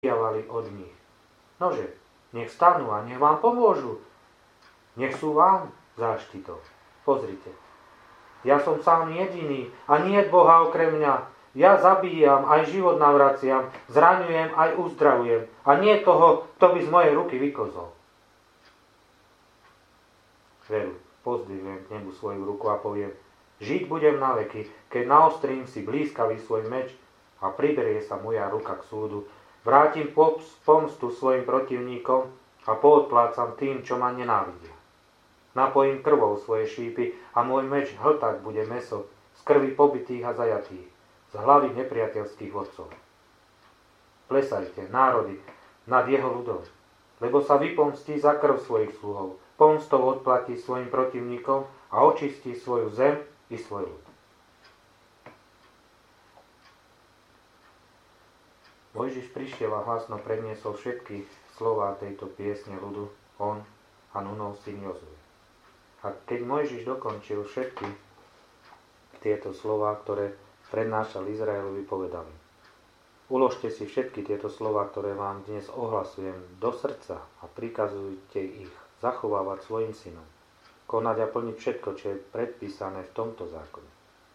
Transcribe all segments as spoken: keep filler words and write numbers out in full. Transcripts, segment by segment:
javali od nich. Nože, nech stanú a nech vám pomôžu. Nech sú vám záštitou. Pozrite, ja som sám jediný a nie je Boha okrem mňa. Ja zabíjam, aj život navraciam, zraňujem, aj uzdravujem. A nie toho, kto by z mojej ruky vykozol. Veru, pozdvihujem k nebu svoju ruku a poviem, žiť budem na veky, keď naostrím si blízkavý svoj meč a priberie sa moja ruka k súdu. Vrátim pomstu svojim protivníkom a poodplácam tým, čo ma nenávidia. Napojím krvou svoje šípy a môj meč hltať bude mäso z krvi pobitých a zajatých, z hlavy nepriateľských vodcov. Plesajte, národy, nad jeho ľudom, lebo sa vypomstí za krv svojich sluhov, pomstou odplatí svojim protivníkom a očistí svoju zem i svoj ľud. Mojžiš prišiel a hlasno predniesol všetky slová tejto piesne ľudu, on a Nunov syn Jozue. A keď Mojžiš dokončil všetky tieto slová, ktoré prednášal Izraelovi, povedal im: uložte si všetky tieto slová, ktoré vám dnes ohlasujem, do srdca a prikazujte ich zachovávať svojim synom, konať a plniť všetko, čo je predpísané v tomto zákone.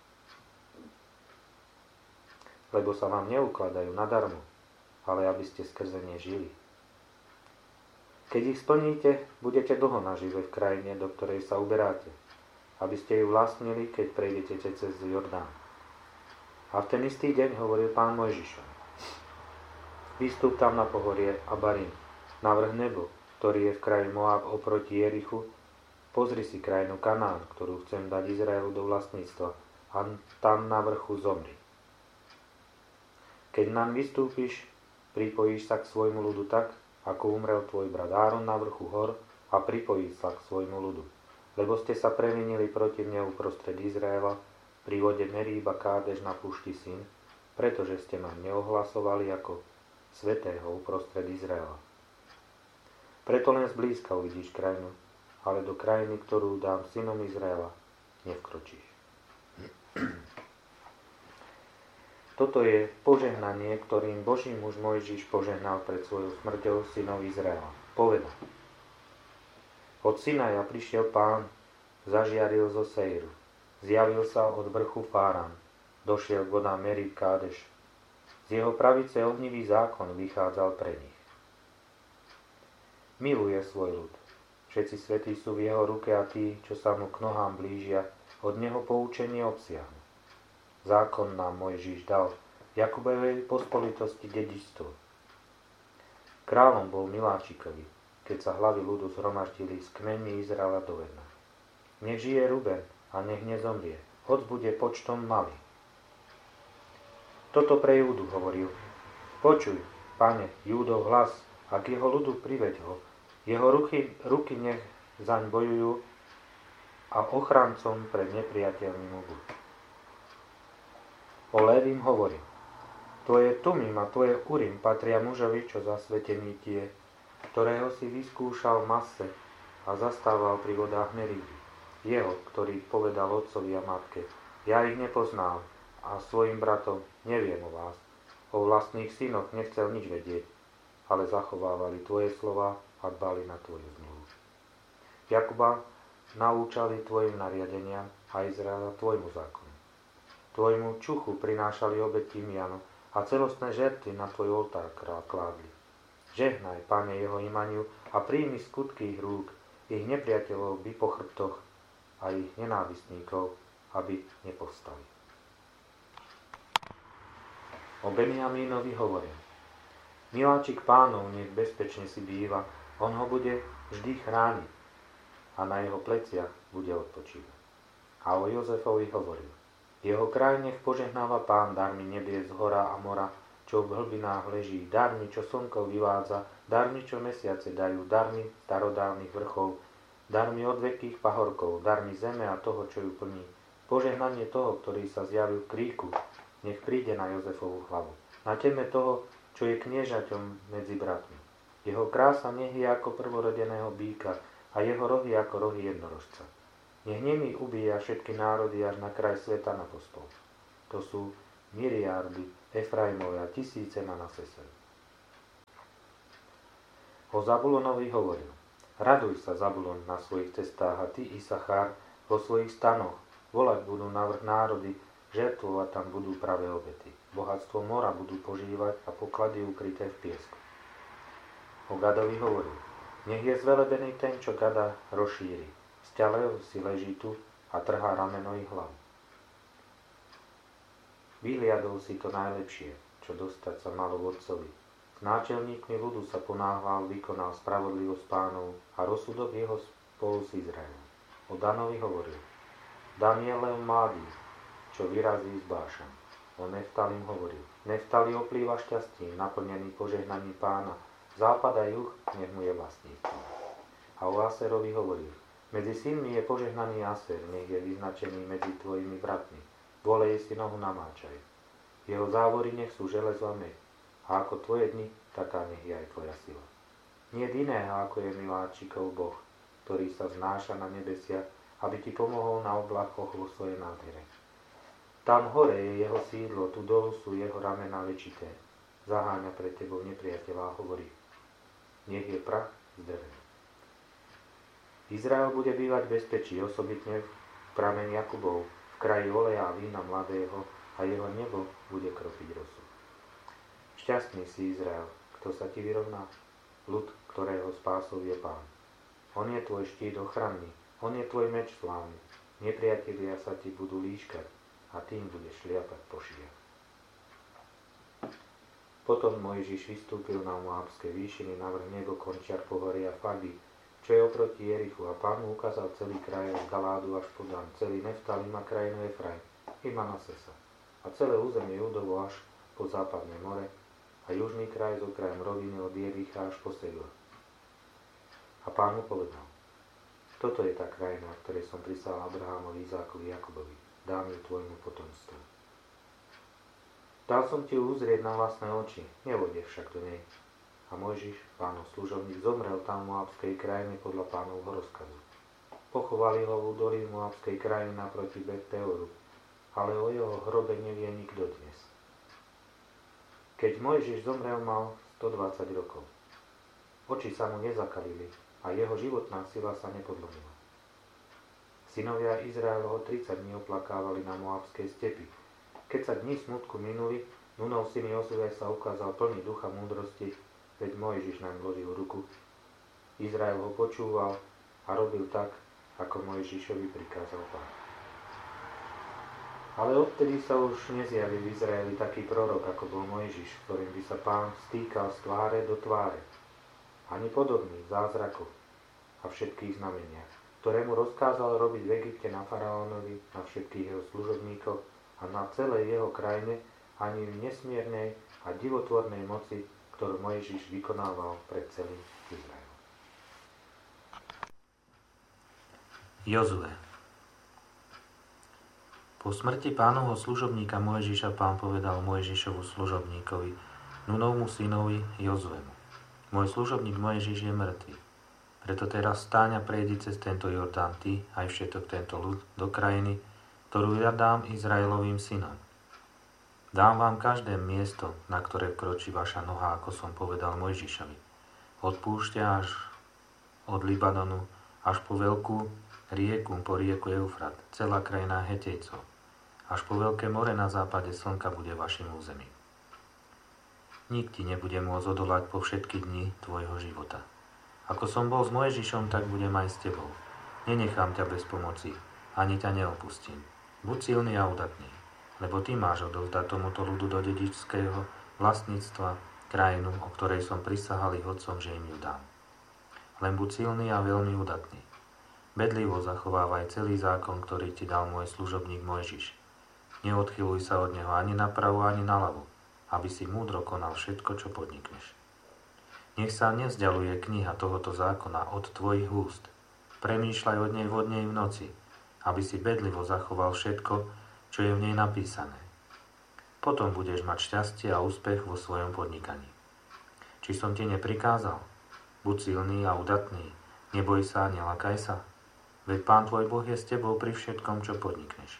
Lebo sa vám neukladajú nadarmo, ale aby ste skrze ne žili. Keď ich splníte, budete dlho nažive v krajine, do ktorej sa uberáte, aby ste ju vlastnili, keď prejdete cez Jordán. A v ten istý deň hovoril Pán Mojžišovi: vystúp tam na pohorie Abarim, navrch nebo, ktorý je v kraji Moab oproti Jerichu, pozri si krajinu Kanán, ktorú chcem dať Izraelu do vlastníctva, a tam na vrchu zomri. Keď nám vystúpiš, pripojíš sa k svojmu ľudu tak, ako umrel tvoj brat Áron na vrchu hor, a pripojí sa k svojmu ľudu. Lebo ste sa previnili proti mne uprostred Izraela, pri vode Meríba Kádeš na púšti Sin, pretože ste ma neohlasovali ako svätého uprostred Izraela. Preto len zblízka uvidíš krajinu, ale do krajiny, ktorú dám synom Izraela, nevkročíš. Toto je požehnanie, ktorým Boží muž Mojžiš požehnal pred svojou smrťou synov Izraela. Povedal: od Sinaja prišiel Pán, zažiaril zo Sejru, zjavil sa od vrchu Fárán, došiel k vodám Merib Kádeš. Z jeho pravice ohnivý zákon vychádzal pre nich. Miluje svoj ľud. Všetci svätí sú v jeho ruke a tí, čo sa mu k nohám blížia, od neho poučenie obsiahnu. Zákon nám Mojžiš dal, Jakubovej pospolitosti dedičstvo. Kráľom bol Miláčikovi, keď sa hlavy ľudu zhromaždili s kmeňmi Izraela do jedna. Nech žije Ruben a nech nezomrie, hoc bude počtom malý. Toto pre Júdu hovoril: počuj, Pane, Júdov hlas, a k jeho ľudu priveď ho, jeho ruky, ruky nech zaň bojujú a ochrancom pred nepriateľmi mu budú. O Lévim hovoril: tvoje Tumim a tvoje Urim patria mužovi, čo zasvetený tie, ktorého si vyskúšal v Mase a zastával pri vodách Meríby. Jeho, ktorý povedal otcovi a matke: ja ich nepoznal a svojim bratom: neviem o vás. O vlastných synoch nechcel nič vedieť, ale zachovávali tvoje slova a dbali na tvoju zmluvu. Jakuba naučali tvojim nariadeniam a Izraela tvojmu zákonu. Tvojmu čuchu prinášali obety timianu a celostné žertvy na tvoj oltár kládli. Žehnaj, Pane, jeho imaniu a príjmi skutky ich rúk, ich nepriateľov by po chrbtoch a ich nenávistníkov, aby nepovstali. O Benjamínovi hovorím: miláčik Pánov nech bezpečne si býva, on ho bude vždy chrániť a na jeho pleciach bude odpočívať. A o Jozefovi hovoril: jeho kraj nech požehnáva Pán darmi nebies, hora a mora, čo v hlbinách leží, darmi, čo slnko vyvádza, darmi, čo mesiace dajú, darmi starodávnych vrchov, darmi odvekých pahorkov, darmi zeme a toho, čo ju plní. Požehnanie toho, ktorý sa zjavil v kríku, nech príde na Jozefovú hlavu. Na teme toho, čo je kniežaťom medzi bratmi. Jeho krása nech je ako prvorodeného býka a jeho rohy ako rohy jednorožca. Nech nemi ubíja všetky národy až na kraj sveta na postol. To sú miliardy Efraimové a tisíce Manasesovi. O Zabulonovi hovoril: Raduj sa, Zabulon, na svojich cestách, a ty, Isachár, vo svojich stanoch. Volať budú navrch národy, žertvovať tam budú pravé obety. Bohatstvo mora budú požívať a poklady ukryté v piesku. O Gadovi hovoril: Nech je zvelebený ten, čo Gada rozšíri. Sťalev si leží tu a trhá rameno i hlavu. Vyhliadol si to najlepšie, čo dostať sa malo vodcovi. S náčelníkmi ľudu sa ponáhľal, vykonal spravodlivosť Pánov a rozsudok jeho spolu s Izraelom. O Danovi hovoril: Dan je len mladý, čo vyrazí z Bášan. O Neftalim hovoril: Neftali oplýva šťastím, naplnený požehnaním Pána. Západ a juh, nech mu je vlastníctvom. A o Aserovi hovoril: Medzi synmi je požehnaný Aser, nech je vyznačený medzi tvojimi bratmi. Volej si nohu namáčaj. Jeho závory nech sú železo a med. A ako tvoje dni, taká nech je aj tvoja sila. Nie iného, ako je miláčikov Boh, ktorý sa vznáša na nebesiach, aby ti pomohol na oblakoch vo svojej nádhere. Tam hore je jeho sídlo, tu dolu sú jeho ramená väčité. Zaháňa pred tebou nepriateľa a hovorí: Nech je prach z drevena. Izrael bude bývať v bezpečí, osobitne v pramení Jakubov, v kraji oleja a vína mladého, a jeho nebo bude kropiť rosu. Šťastný si, Izrael, kto sa ti vyrovná, ľud, ktorého spásov je Pán. On je tvoj štít ochranný, on je tvoj meč slávny. Nepriatelia sa ti budú líškať a tým budeš šliapať po šijach. Potom Mojžiš vystúpil na Moábske výšiny navrch nebo končiar pohoria Fagi, čo je oproti Jerichu, a Pán mu ukázal celý kraj od Galádu až po Dan, celý Neftalim a krajinu Efraim i Manasesa a celé územie Judovo až po západné more a južný kraj s okrajem roviny od Jericha až po Segor. A Pán mu povedal: Toto je tá krajina, v ktorej som prisahal Abrahámovi, Izákovi, Jakubovi. Dám ju tvojmu potomstvu. Dal som ti ju uzrieť na vlastné oči, nevojde však do nej. A Mojžiš, Pánov služobník, zomrel tam v Moábskej krajine podľa Pánovho rozkazu. Pochovali ho v údolí Moábskej krajiny naproti Bet Peoru, ale o jeho hrobe nevie nikto dnes. Keď Mojžiš zomrel, mal stodvadsať rokov. Oči sa mu nezakalili a jeho životná sila sa nepodlomila. Synovia Izraelovho tridsať dní oplakávali na Moábskej stepi. Keď sa dni smutku minuli, Nunov syn Jozue sa ukázal plný ducha múdrosti, veď Mojžiš naň vložil ruku. Izrael ho počúval a robil tak, ako Mojžišovi prikázal Pán. Ale odtedy sa už nezjavil v Izraeli taký prorok, ako bol Mojžiš, ktorým by sa Pán stýkal z tváre do tváre. Ani podobný zázrakov a všetkých znameniach, ktoré mu rozkázal robiť v Egypte na faraónovi, na všetkých jeho služobníkoch a na celej jeho krajine, ani v nesmiernej a divotvornej moci, ktorú Mojžiš vykonával pred celým Izraelom. Jozue. Po smrti Pánovho služobníka Mojžiša Pán povedal Mojžišovu služobníkovi, Nunovmu synovi Jozuemu: Môj služobník Mojžiš je mŕtvy. Preto teraz stáň a prejdi cez tento Jordán ty, aj všetok tento ľud, do krajiny, ktorú ja dám Izraelovým synom. Dám vám každé miesto, na ktoré vkročí vaša noha, ako som povedal Mojžišovi. Od púšťa až od Libanonu, až po veľkú rieku, po rieku Eufrat, celá krajina Hetejcov, až po veľké more na západe slnka bude vašim územím. Nik ti nebude môcť odolať po všetky dni tvojho života. Ako som bol s Mojžišom, tak budem aj s tebou. Nenechám ťa bez pomoci, ani ťa neopustím. Buď silný a udatný, lebo ty máš odovzdať tomuto ľudu do dedičského vlastníctva krajinu, o ktorej som prisahal ich otcom, že im ju dám. Len buď silný a veľmi udatný. Bedlivo zachovávaj celý zákon, ktorý ti dal môj služobník Mojžiš. Neodchyluj sa od neho ani napravo, ani naľavo, aby si múdro konal všetko, čo podnikneš. Nech sa nevzdialuje kniha tohoto zákona od tvojich úst. Premýšľaj od nej vodne i v noci, aby si bedlivo zachoval všetko, čo je v nej napísané. Potom budeš mať šťastie a úspech vo svojom podnikaní. Či som ti neprikázal? Buď silný a udatný, neboj sa, nelakaj sa. Veď Pán tvoj Boh je s tebou pri všetkom, čo podnikneš.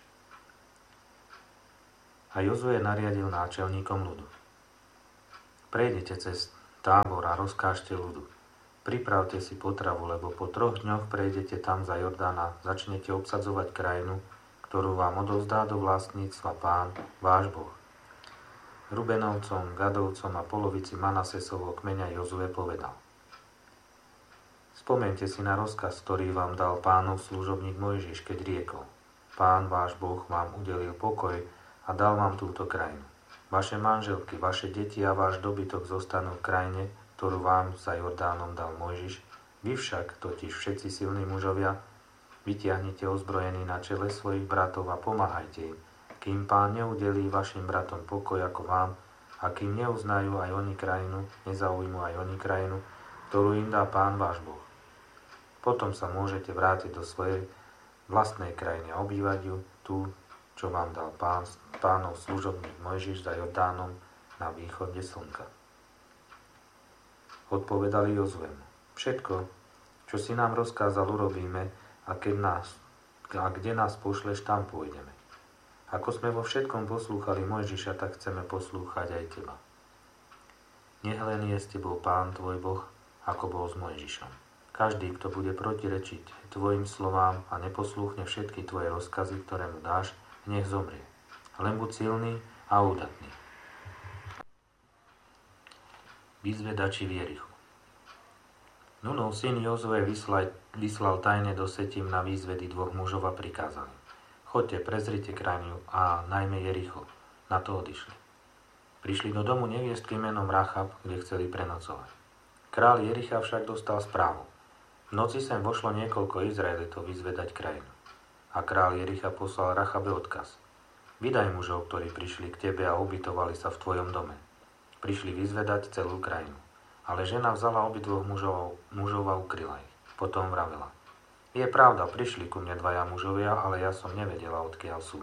A Jozue nariadil náčelníkom ľudu: Prejdete cez tábor a rozkážte ľudu. pripravte si potravu, lebo po troch dňoch prejdete tam za Jordána, začnete obsadzovať krajinu, ktorú vám odovzdá do vlastníctva Pán, váš Boh. Rubenovcom, Gadovcom a polovici Manasesovho kmeňa Jozue povedal: Spomeňte si na rozkaz, ktorý vám dal Pánov služobník Mojžiš, keď riekol: Pán, váš Boh, vám udelil pokoj a dal vám túto krajinu. Vaše manželky, vaše deti a váš dobytok zostanú v krajine, ktorú vám za Jordánom dal Mojžiš. Vy však, totiž všetci silní mužovia, vytiahnite ozbrojení na čele svojich bratov a pomáhajte im, kým Pán neudelí vašim bratom pokoj ako vám a kým neuznajú aj oni krajinu, nezaujmú aj oni krajinu, ktorú im dá Pán váš Boh. Potom sa môžete vrátiť do svojej vlastnej krajiny a obývať ju, tú, čo vám dal pán, Pánov služobník Mojžiš za Jordánom na východe slnka. Odpovedali Jozuemu: Všetko, čo si nám rozkázal, urobíme, a, keď nás, a kde nás pošleš, tam pôjdeme. Ako sme vo všetkom poslúchali Mojžiša, tak chceme poslúchať aj teba. Nech len je s tebou Pán tvoj Boh, ako bol s Mojžišom. Každý, kto bude protirečiť tvojim slovám a neposlúchne všetky tvoje rozkazy, ktoré mu dáš, nech zomrie. Len buď silný a údatný. Vyzvedači v Jerichu. Nunov syn Jozue vyslal, vyslal tajne do Setim na výzvedy dvoch mužov a prikázal: Choďte, prezrite krajinu a najmä Jericho. Na to odišli. Prišli do domu neviestky menom Rachab, kde chceli prenocovať. Král Jericha však dostal správu: V noci sem vošlo niekoľko Izraelitov vyzvedať krajinu. A král Jericha poslal Rachabe odkaz: Vydaj mužov, ktorí prišli k tebe a ubytovali sa v tvojom dome. Prišli vyzvedať celú krajinu. Ale žena vzala obidvoch mužov, mužov a ukryla ich. Potom vravela: Je pravda, prišli ku mne dvaja mužovia, ale ja som nevedela, odkiaľ sú.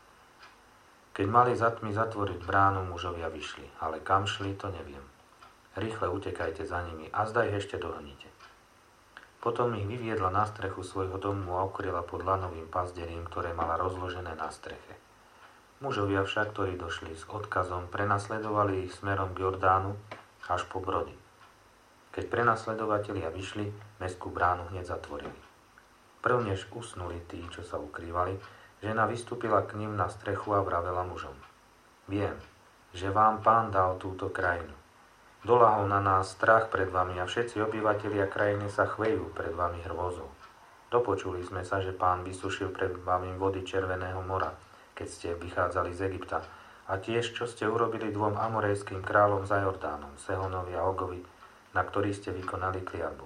Keď mali za tmy zatvoriť bránu, mužovia vyšli, ale kam šli, to neviem. Rýchle utekajte za nimi a zda ich ešte dohonite. Potom ich vyviedla na strechu svojho domu a ukryla pod lanovým pazderím, ktoré mala rozložené na streche. Mužovia však, ktorí došli s odkazom, prenasledovali ich smerom k Jordánu až po Brody. Keď prenasledovatelia vyšli, mestskú bránu hneď zatvorili. Prvnež usnuli tí, čo sa ukrývali, žena vystúpila k ním na strechu a vravela mužom: Viem, že vám Pán dal túto krajinu. Dolahol na nás strach pred vami a všetci obyvatelia krajiny sa chvejú pred vami hrôzou. Dopočuli sme sa, že Pán vysušil pred vami vody Červeného mora, keď ste vychádzali z Egypta, a tiež, čo ste urobili dvom amorejským kráľom za Jordánom, Sehonovi a Ogovi, na ktorých ste vykonali kliatbu.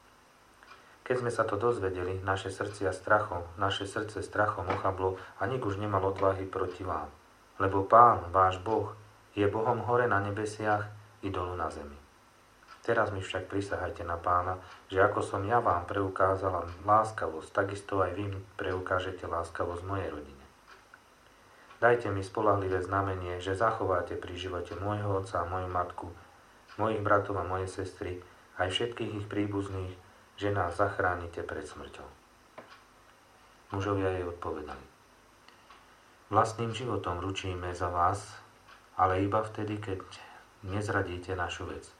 Keď sme sa to dozvedeli, naše srdcia strachom, naše srdce strachom ochablo a nik už nemal odvahy proti vám. Lebo Pán, váš Boh, je Bohom hore na nebesiach i dolu na zemi. Teraz mi však prisahajte na Pána, že ako som ja vám preukázala láskavosť, takisto aj vy preukážete láskavosť mojej rodine. Dajte mi spoľahlivé znamenie, že zachováte pri živote môjho otca a moju matku, mojich bratov a moje sestry, aj všetkých ich príbuzných, že nás zachránite pred smrťou. Mužovia jej odpovedali: Vlastným životom ručíme za vás, ale iba vtedy, keď nezradíte našu vec.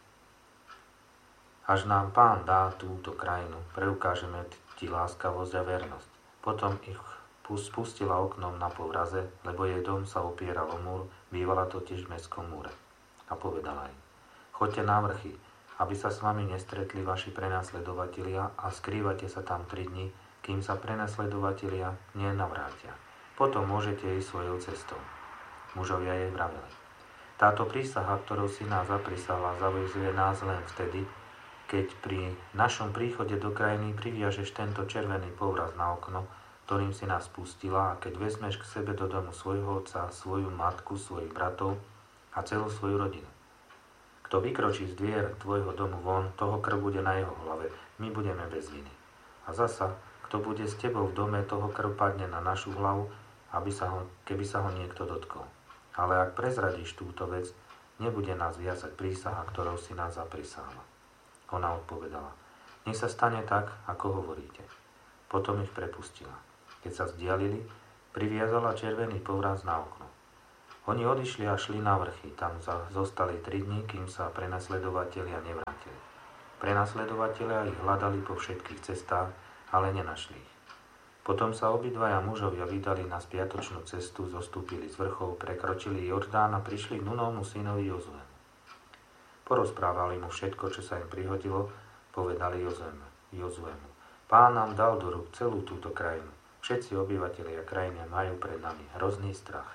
Až nám Pán dá túto krajinu, preukážeme ti láskavosť a vernosť. Potom ich spustila oknom na povraze, lebo jej dom sa opieral o múr, bývala totiž v mestskom múre. A povedala im: Choďte na vrchy, aby sa s vami nestretli vaši prenasledovatelia a skrývate sa tam tri dni, kým sa prenasledovatelia nenavrátia. Potom môžete ísť svojou cestou. Mužovia jej vraveli: Táto prísaha, ktorou si nás zaprísala, zavezuje nás len vtedy, keď pri našom príchode do krajiny priviažeš tento červený povraz na okno, ktorým si nás pustila, a keď vezmeš k sebe do domu svojho otca, svoju matku, svojich bratov a celú svoju rodinu. Kto vykročí z dvier tvojho domu von, toho krv bude na jeho hlave, my budeme bez viny. A zasa, kto bude s tebou v dome, toho krv padne na našu hlavu, aby sa ho, keby sa ho niekto dotkol. Ale ak prezradíš túto vec, nebude nás viazať prísaha, ktorou si nás zaprísahala. Ona odpovedala: Nech sa stane tak, ako hovoríte. Potom ich prepustila. Keď sa vzdialili, priviazala červený povraz na okno. Oni odišli a šli na vrchy. Tam zostali tri dni, kým sa prenasledovatelia nevrátili. Prenasledovatelia ich hľadali po všetkých cestách, ale nenašli ich. Potom sa obidvaja mužovia vydali na spiatočnú cestu, zostúpili z vrchov, prekročili Jordán a prišli k Núnovmu synovi Jozuemu. Porozprávali mu všetko, čo sa im prihodilo, povedali Jozuemu. Pán nám dal do rúk celú túto krajinu. Všetci obyvatelia krajiny majú pred nami hrozný strach.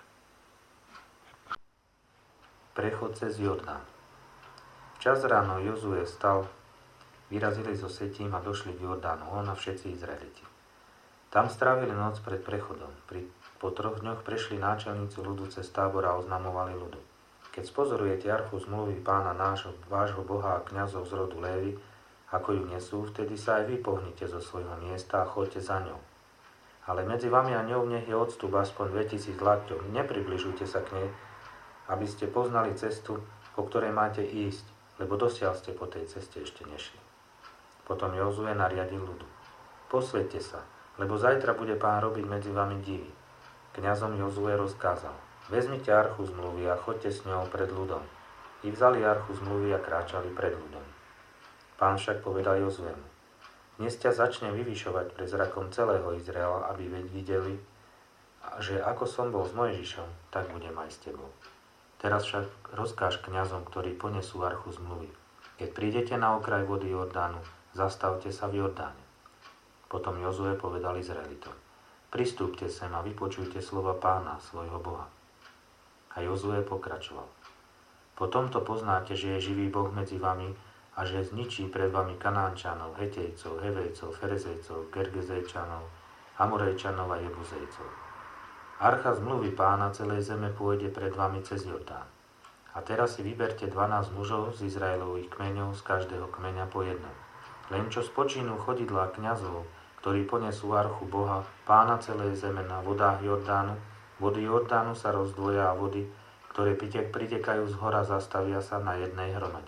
Prechod cez Jordán. Včas ráno Jozue vstal, vyrazili zo Setím a došli k Jordánu, on a všetci Izraeliti. Tam strávili noc pred prechodom. Pri, po troch dňoch prešli náčelníci ľudu cez tábor a oznamovali ľudu. Keď spozorujete archu zmluvy pána nášho, vášho Boha a kňazov z rodu Lévy, ako ju nesú, vtedy sa aj vy pohnite zo svojho miesta a choďte za ňou. Ale medzi vami a ňou nech je odstup aspoň dvetisíc lakťov. Nepribližujte sa k nej, aby ste poznali cestu, po ktorej máte ísť, lebo dosiaľ ste po tej ceste ešte nešli. Potom Jozue nariadil ľudu. Posväťte sa, lebo zajtra bude Pán robiť medzi vami divy. Kňazom Jozue rozkázal. Vezmite archu zmluvy a choďte s ňou pred ľudom. I vzali archu zmluvy a kráčali pred ľudom. Pán však povedal Jozuemu. Dnes ťa začne vyvyšovať pred zrakom celého Izraela, aby videli, že ako som bol s Mojžišom, tak budem aj s tebou. Teraz však rozkáž kňazom, ktorí ponesú archu zmluvy. Keď prídete na okraj vody Jordánu, zastavte sa v Jordáne. Potom Jozue povedal Izraelitom. Pristúpte sem a vypočujte slova Pána, svojho Boha. A Jozue pokračoval. Po tomto poznáte, že je živý Boh medzi vami a že zničí pred vami Kanánčanov, Hetejcov, Hevejcov, Ferezejcov, Gergezejčanov, Amorejčanov a Jebuzejcov. Archa zmluvy Pána celej zeme pôjde pred vami cez Jordán. A teraz si vyberte dvanásť mužov z Izraelových kmeňov, z každého kmeňa po jednom. Len čo spočinú chodidlá kňazov, ktorí ponesú archu Boha, Pána celej zeme na vodách Jordánu, vody Jordánu sa rozdvoja a vody, ktoré pritekajú z hora, zastavia sa na jednej hromade.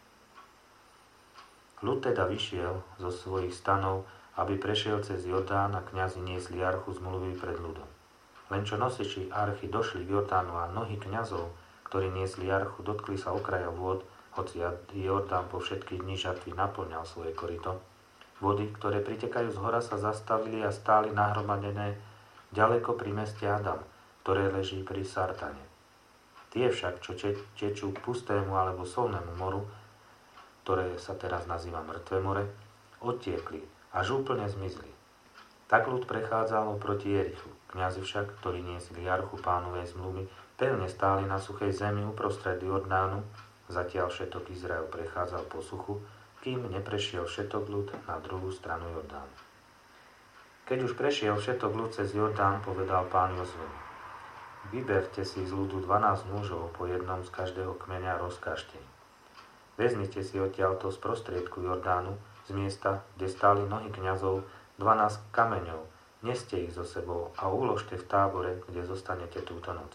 Ľud teda vyšiel zo svojich stanov, aby prešiel cez Jordán a kňazi niesli archu zmluvy pred ľudom. Len čo nosiči archy došli k Jordánu a nohy kňazov, ktorí niesli archu, dotkli sa okraja vôd, hoci Jordán po všetky dni žatvy naplňal svoje koryto. Vody, ktoré pritekajú z hora, sa zastavili a stáli nahromadené ďaleko pri meste Adam, ktoré leží pri Sartane. Tie však, čo tečú k pustému alebo solnému moru, ktoré sa teraz nazýva Mŕtve more, odtiekli, až úplne zmizli. Tak ľud prechádzal proti Jerichu. Kňazi však, ktorí niesli archu Pánovej zmluvy, pevne stáli na suchej zemi uprostred Jordánu, zatiaľ všetok Izrael prechádzal po suchu, kým neprešiel všetok ľud na druhú stranu Jordánu. Keď už prešiel všetok ľud cez Jordán, povedal Pán Jozuemu. Vyberte si z ľudu dvanásť mužov po jednom z každého kmeňa a rozkážte im. Vezmite si odtiaľto z prostriedku Jordánu, z miesta, kde stáli nohy kňazov, dvanásť kameňov, neste ich so sebou a uložte v tábore, kde zostanete túto noc.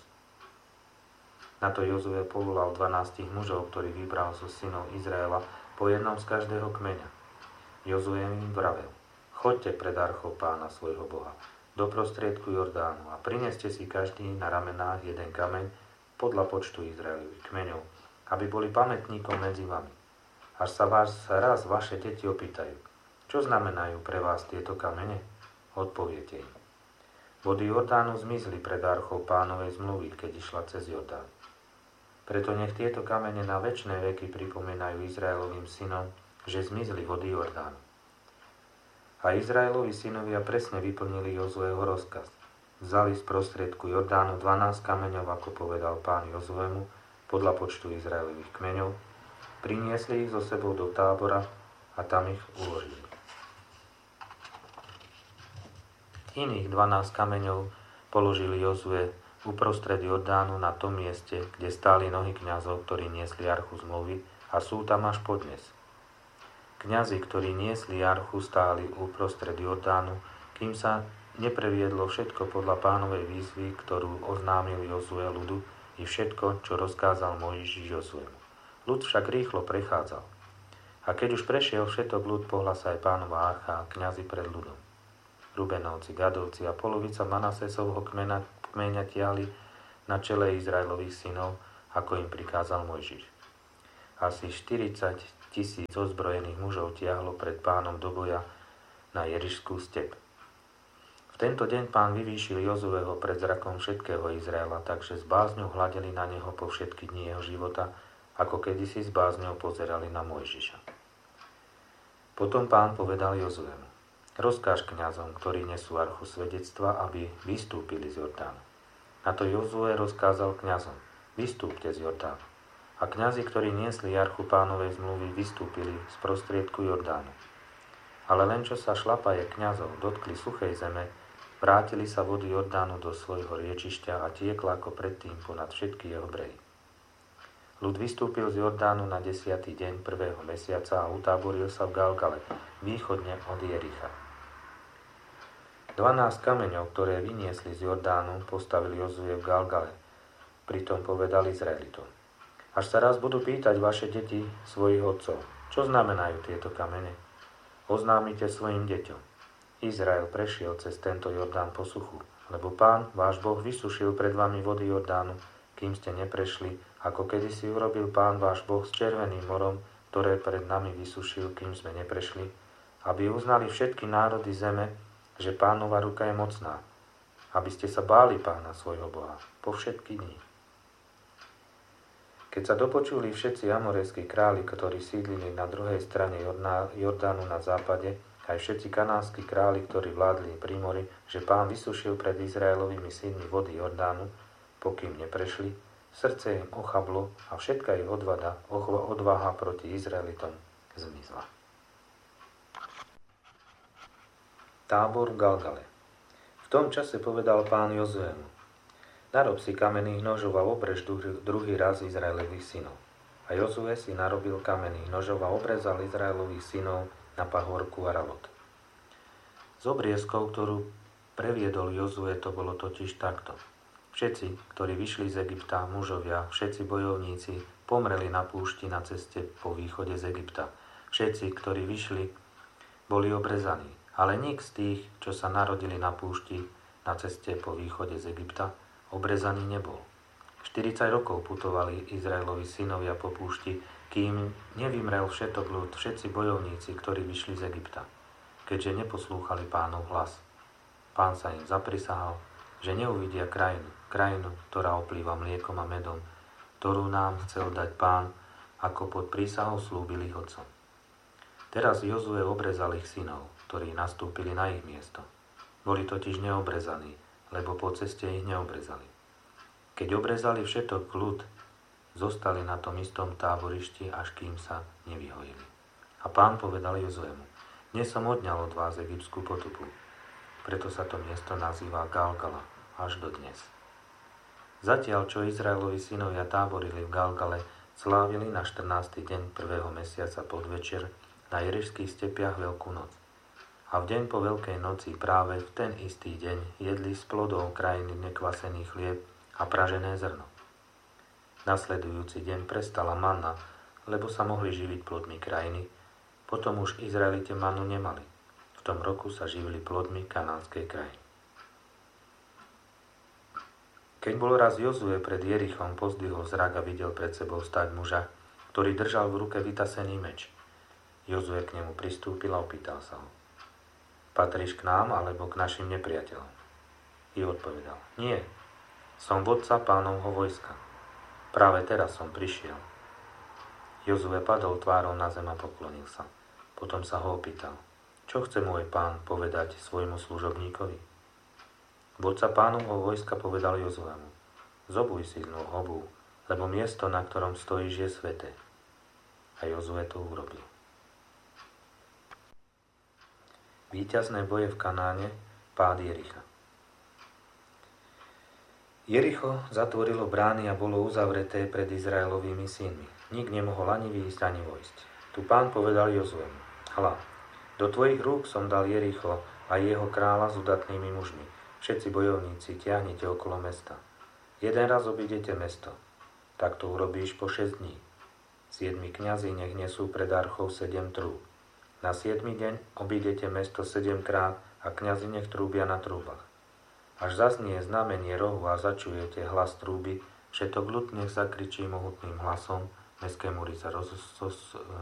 Na to Jozue povolal dvanástich mužov, ktorý vybral zo synov Izraela po jednom z každého kmeňa. Jozue im vravel, choďte pred archou Pána svojho Boha, do prostriedku Jordánu a prineste si každý na ramenách jeden kameň podľa počtu Izraelových kmeňov, aby boli pamätníkom medzi vami. Až sa vás raz vaše deti opýtajú, čo znamenajú pre vás tieto kamene? Odpoviete im. Vody Jordánu zmizli pred archou Pánovej zmluvy, keď išla cez Jordán. Preto nech tieto kamene na večné veky pripomínajú Izraelovým synom, že zmizli vody Jordánu. A Izraelovi synovia presne vyplnili Jozueho rozkaz. Vzali z prostriedku Jordánu dvanásť kameňov, ako povedal Pán Jozuemu, podľa počtu Izraelových kmeňov, priniesli ich so sebou do tábora a tam ich uložili. Iných dvanásť kameňov položili Jozue uprostred Jordánu na tom mieste, kde stáli nohy kňazov, ktorí niesli archu zmluvy a sú tam až podnes. Kňazi, ktorí niesli archu, stáli uprostred Jordánu, kým sa nepreviedlo všetko podľa Pánovej výzvy, ktorú oznámil Jozue ľudu, i všetko, čo rozkázal Mojžiš Jozuemu. Ľud však rýchlo prechádzal. A keď už prešiel všetok ľud, pohla sa aj Pánova archa a kňazi pred ľudom. Rubenovci, Gadovci a polovica Manasesovho kmeňa, kmeňa tiahli na čele Izraelových synov, ako im prikázal Mojžiš. Asi štyridsať tisíc ozbrojených mužov tiahlo pred pánom do boja na Jerišskú step. V tento deň pán vyvýšil Jozueho pred zrakom všetkého Izraela, takže s bázňou hľadeli na neho po všetky dni jeho života, ako kedysi s bázňou pozerali na Mojžiša. Potom pán povedal Jozuemu: rozkáž kňazom, ktorí nesú archu svedectva, aby vystúpili z Jordánu. Na to Jozue rozkázal kňazom: vystúpte z Jordánu. A kňazi, ktorí niesli archu pánovej zmluvy, vystúpili z prostriedku Jordánu. Ale len čo sa šlapaje kňazov dotkli suchej zeme, vrátili sa vody Jordánu do svojho riečišťa a tiekla ako predtým ponad všetky jeho brehy. Ľud vystúpil z Jordánu na desiatý deň prvého mesiaca a utáboril sa v Galgale, východne od Jericha. Dvanásť kameňov, ktoré vyniesli z Jordánu, postavili Jozue v Galgale. Pritom povedali Izraelitom: až sa raz budú pýtať vaše deti svojich otcov, čo znamenajú tieto kamene, oznámite svojim deťom: Izrael prešiel cez tento Jordán po suchu, lebo Pán, váš Boh, vysušil pred vami vody Jordánu, kým ste neprešli, ako kedysi urobil Pán, váš Boh, s Červeným morom, ktoré pred nami vysušil, kým sme neprešli, aby uznali všetky národy zeme, že Pánova ruka je mocná, aby ste sa báli Pána svojho Boha po všetky dni. Keď sa dopočuli všetci amorejskí králi, ktorí sídlili na druhej strane Jordánu na západe, aj všetci kanánsky králi, ktorí vládli pri mori, že Pán vysušil pred Izraelovými synmi vody Jordánu, pokým neprešli, srdce im ochablo a všetka ich odvada, odvaha proti Izraelitom zmizla. Tábor v Galgale. V tom čase povedal Pán Jozuemu: narob si kamenných nožov a obrež druhý raz Izraelových synov. A Jozue si narobil kamenných nožov a obrezal Izraelových synov na pahorku Aralot. Z obriezkov, ktorú previedol Jozue, to bolo totiž takto: všetci, ktorí vyšli z Egypta, mužovia, všetci bojovníci, pomreli na púšti na ceste po východe z Egypta. Všetci, ktorí vyšli, boli obrezaní, ale nik z tých, čo sa narodili na púšti na ceste po východe z Egypta, obrezaný nebol. štyridsať rokov putovali Izraelovi synovia po púšti, kým nevymrel všetok ľud, všetci bojovníci, ktorí vyšli z Egypta, keďže neposlúchali Pánov hlas. Pán sa im zaprisahal, že neuvidia krajinu, krajinu, ktorá oplýva mliekom a medom, ktorú nám chcel dať Pán, ako pod prísahou slúbil ich otcom. Teraz Jozue obrezal ich synov, ktorí nastúpili na ich miesto. Boli totiž neobrezaní, lebo po ceste ich neobrezali. Keď obrezali všetok ľud, zostali na tom istom táborišti, až kým sa nevyhojili. A Pán povedal Jozuemu: dnes som odňal od vás egyptskú potupu, preto sa to miesto nazýva Galgala až do dnes. Zatiaľ, čo Izraelovi synovia táborili v Galgale, slávili na štrnásty deň prvého mesiaca podvečer na Jerišských stepiach Veľkú noc. A v deň po Veľkej noci, práve v ten istý deň, jedli z plodov krajiny nekvasený chlieb a pražené zrno. Nasledujúci deň prestala manna, lebo sa mohli živiť plodmi krajiny, potom už Izraelite mannu nemali. V tom roku sa živili plodmi kanánskej krajiny. Keď bol raz Jozue pred Jerichom, pozdvihol zrak a videl pred sebou stáť muža, ktorý držal v ruke vytasený meč. Jozue k nemu pristúpil a opýtal sa ho: patríš k nám alebo k našim nepriateľom? I odpovedal: nie, som vodca Pánovho vojska. Práve teraz som prišiel. Jozue padol tvárou na zem a poklonil sa. Potom sa ho opýtal: čo chce môj pán povedať svojmu služobníkovi? Vodca Pánovho vojska povedal Jozuemu: zobuj si znú obuv, lebo miesto, na ktorom stojíš, je sväté. A Jozue to urobil. Víťazné boje v Kanáne, pád Jericha. Jericho zatvorilo brány a bolo uzavreté pred Izraelovými synmi. Nik nemohol ani výjsť, ani vojsť. Tu Pán povedal Jozuemu: hľa, do tvojich rúk som dal Jericho a jeho kráľa s udatnými mužmi. Všetci bojovníci, tiahnite okolo mesta. Jeden raz obídete mesto. Tak to urobíš po šesť dní. Siedmi kňazi nech nesú pred archou sedem trúb. Na siedmy deň obídete mesto sedemkrát a kňazi nech trúbia na trúbach. Až zaznie znamenie rohu a začujete hlas trúby, všetok ľud nech zakričí mohutným hlasom, mestské múry sa roz, roz,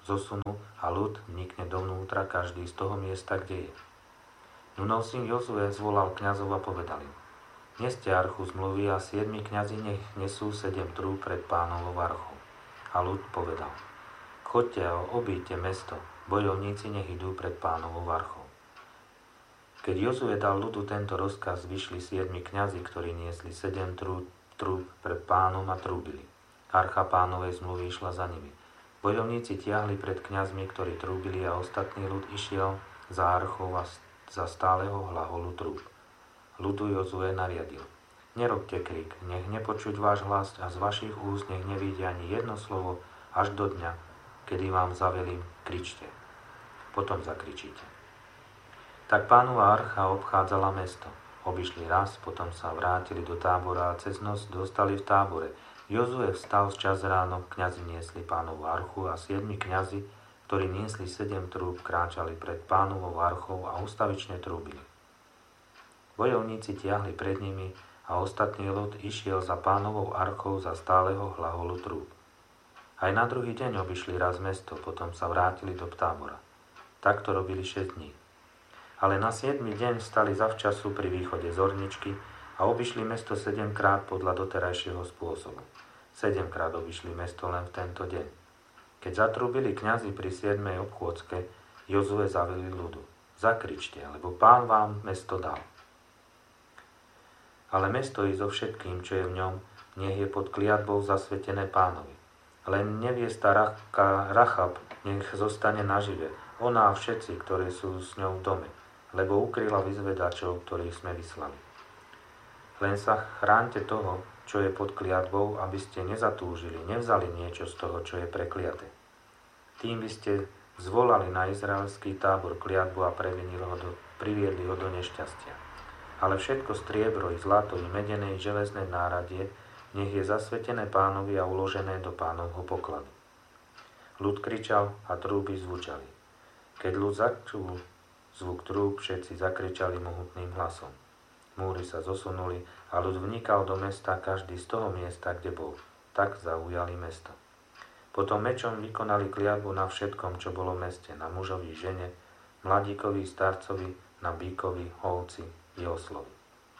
zosunú a ľud vnikne dovnútra každý z toho miesta, kde je. Nunov syn Jozue zvolal kňazov a povedal im: Neste archu zmluvy a siedmi kňazi nech nesú sedem trúb pred Pánovou archou. A ľud povedal: Choďte a obíďte mesto, bojovníci nech idú pred Pánovou archou. Keď Jozue dal ľudu tento rozkaz, vyšli siedmi kňazi, ktorí niesli sedem trúb, trúb pred Pánom a trúbili. Archa Pánovej zmluvy išla za nimi. Bojovníci tiahli pred kňazmi, ktorí trúbili, a ostatný ľud išiel za archou a za stáleho hlaholu trúb. Ľudu Jozue nariadil: Nerobte krik, nech nepočuť váš hlas a z vašich úst nech nevíde ani jedno slovo až do dňa, kedy vám zavelím, kričte. Potom zakričíte. Tak Pánova archa obchádzala mesto. Obišli raz, potom sa vrátili do tábora a cez noc dostali v tábore. Jozue vstal včas ráno, kňazi niesli Pánovu archu a siedmi kňazi, ktorí niesli sedem trúb, kráčali pred Pánovou archou a ustavične trúbili. Bojovníci tiahli pred nimi a ostatný ľud išiel za Pánovou archou za stáleho hlaholu trúb. Aj na druhý deň obišli raz mesto, potom sa vrátili do tábora. Takto robili šesť dní. Ale na siedmy deň vstali zavčasu pri východe zorničky a obišli mesto sedemkrát podľa doterajšieho spôsobu. Sedemkrát obišli mesto len v tento deň. Keď zatrúbili kňazi pri siedmej obchôdzke, Jozue zavelil ľudu: Zakričte, lebo Pán vám mesto dal. Ale mesto i so všetkým, čo je v ňom, nech je pod kliatbou zasvetené Pánovi. Len neviesta Rachab nech zostane nažive, ona a všetci, ktorí sú s ňou v dome, lebo ukryla vyzvedačov, ktorých sme vyslali. Len sa chránte toho, čo je pod kliatbou, aby ste nezatúžili, nevzali niečo z toho, čo je prekliaté. Tým by ste zvolali na izraelský tábor kliatbu a previnili ho do, priviedli ho do nešťastia. Ale všetko striebro, i zlato, i medené, i železné náradie nech je zasvetené Pánovi a uložené do Pánovho pokladu. Ľud kričal a trúby zvučali. Keď ľud začul zvuk trúb, všetci zakričali mohutným hlasom. Múry sa zosunuli a ľud vnikal do mesta, každý z toho miesta, kde bol. Tak zaujali mesto. Potom mečom vykonali kliatbu na všetkom, čo bolo v meste, na mužovi, žene, mladíkovi, starcovi, na bíkovi, ovci i oslovi.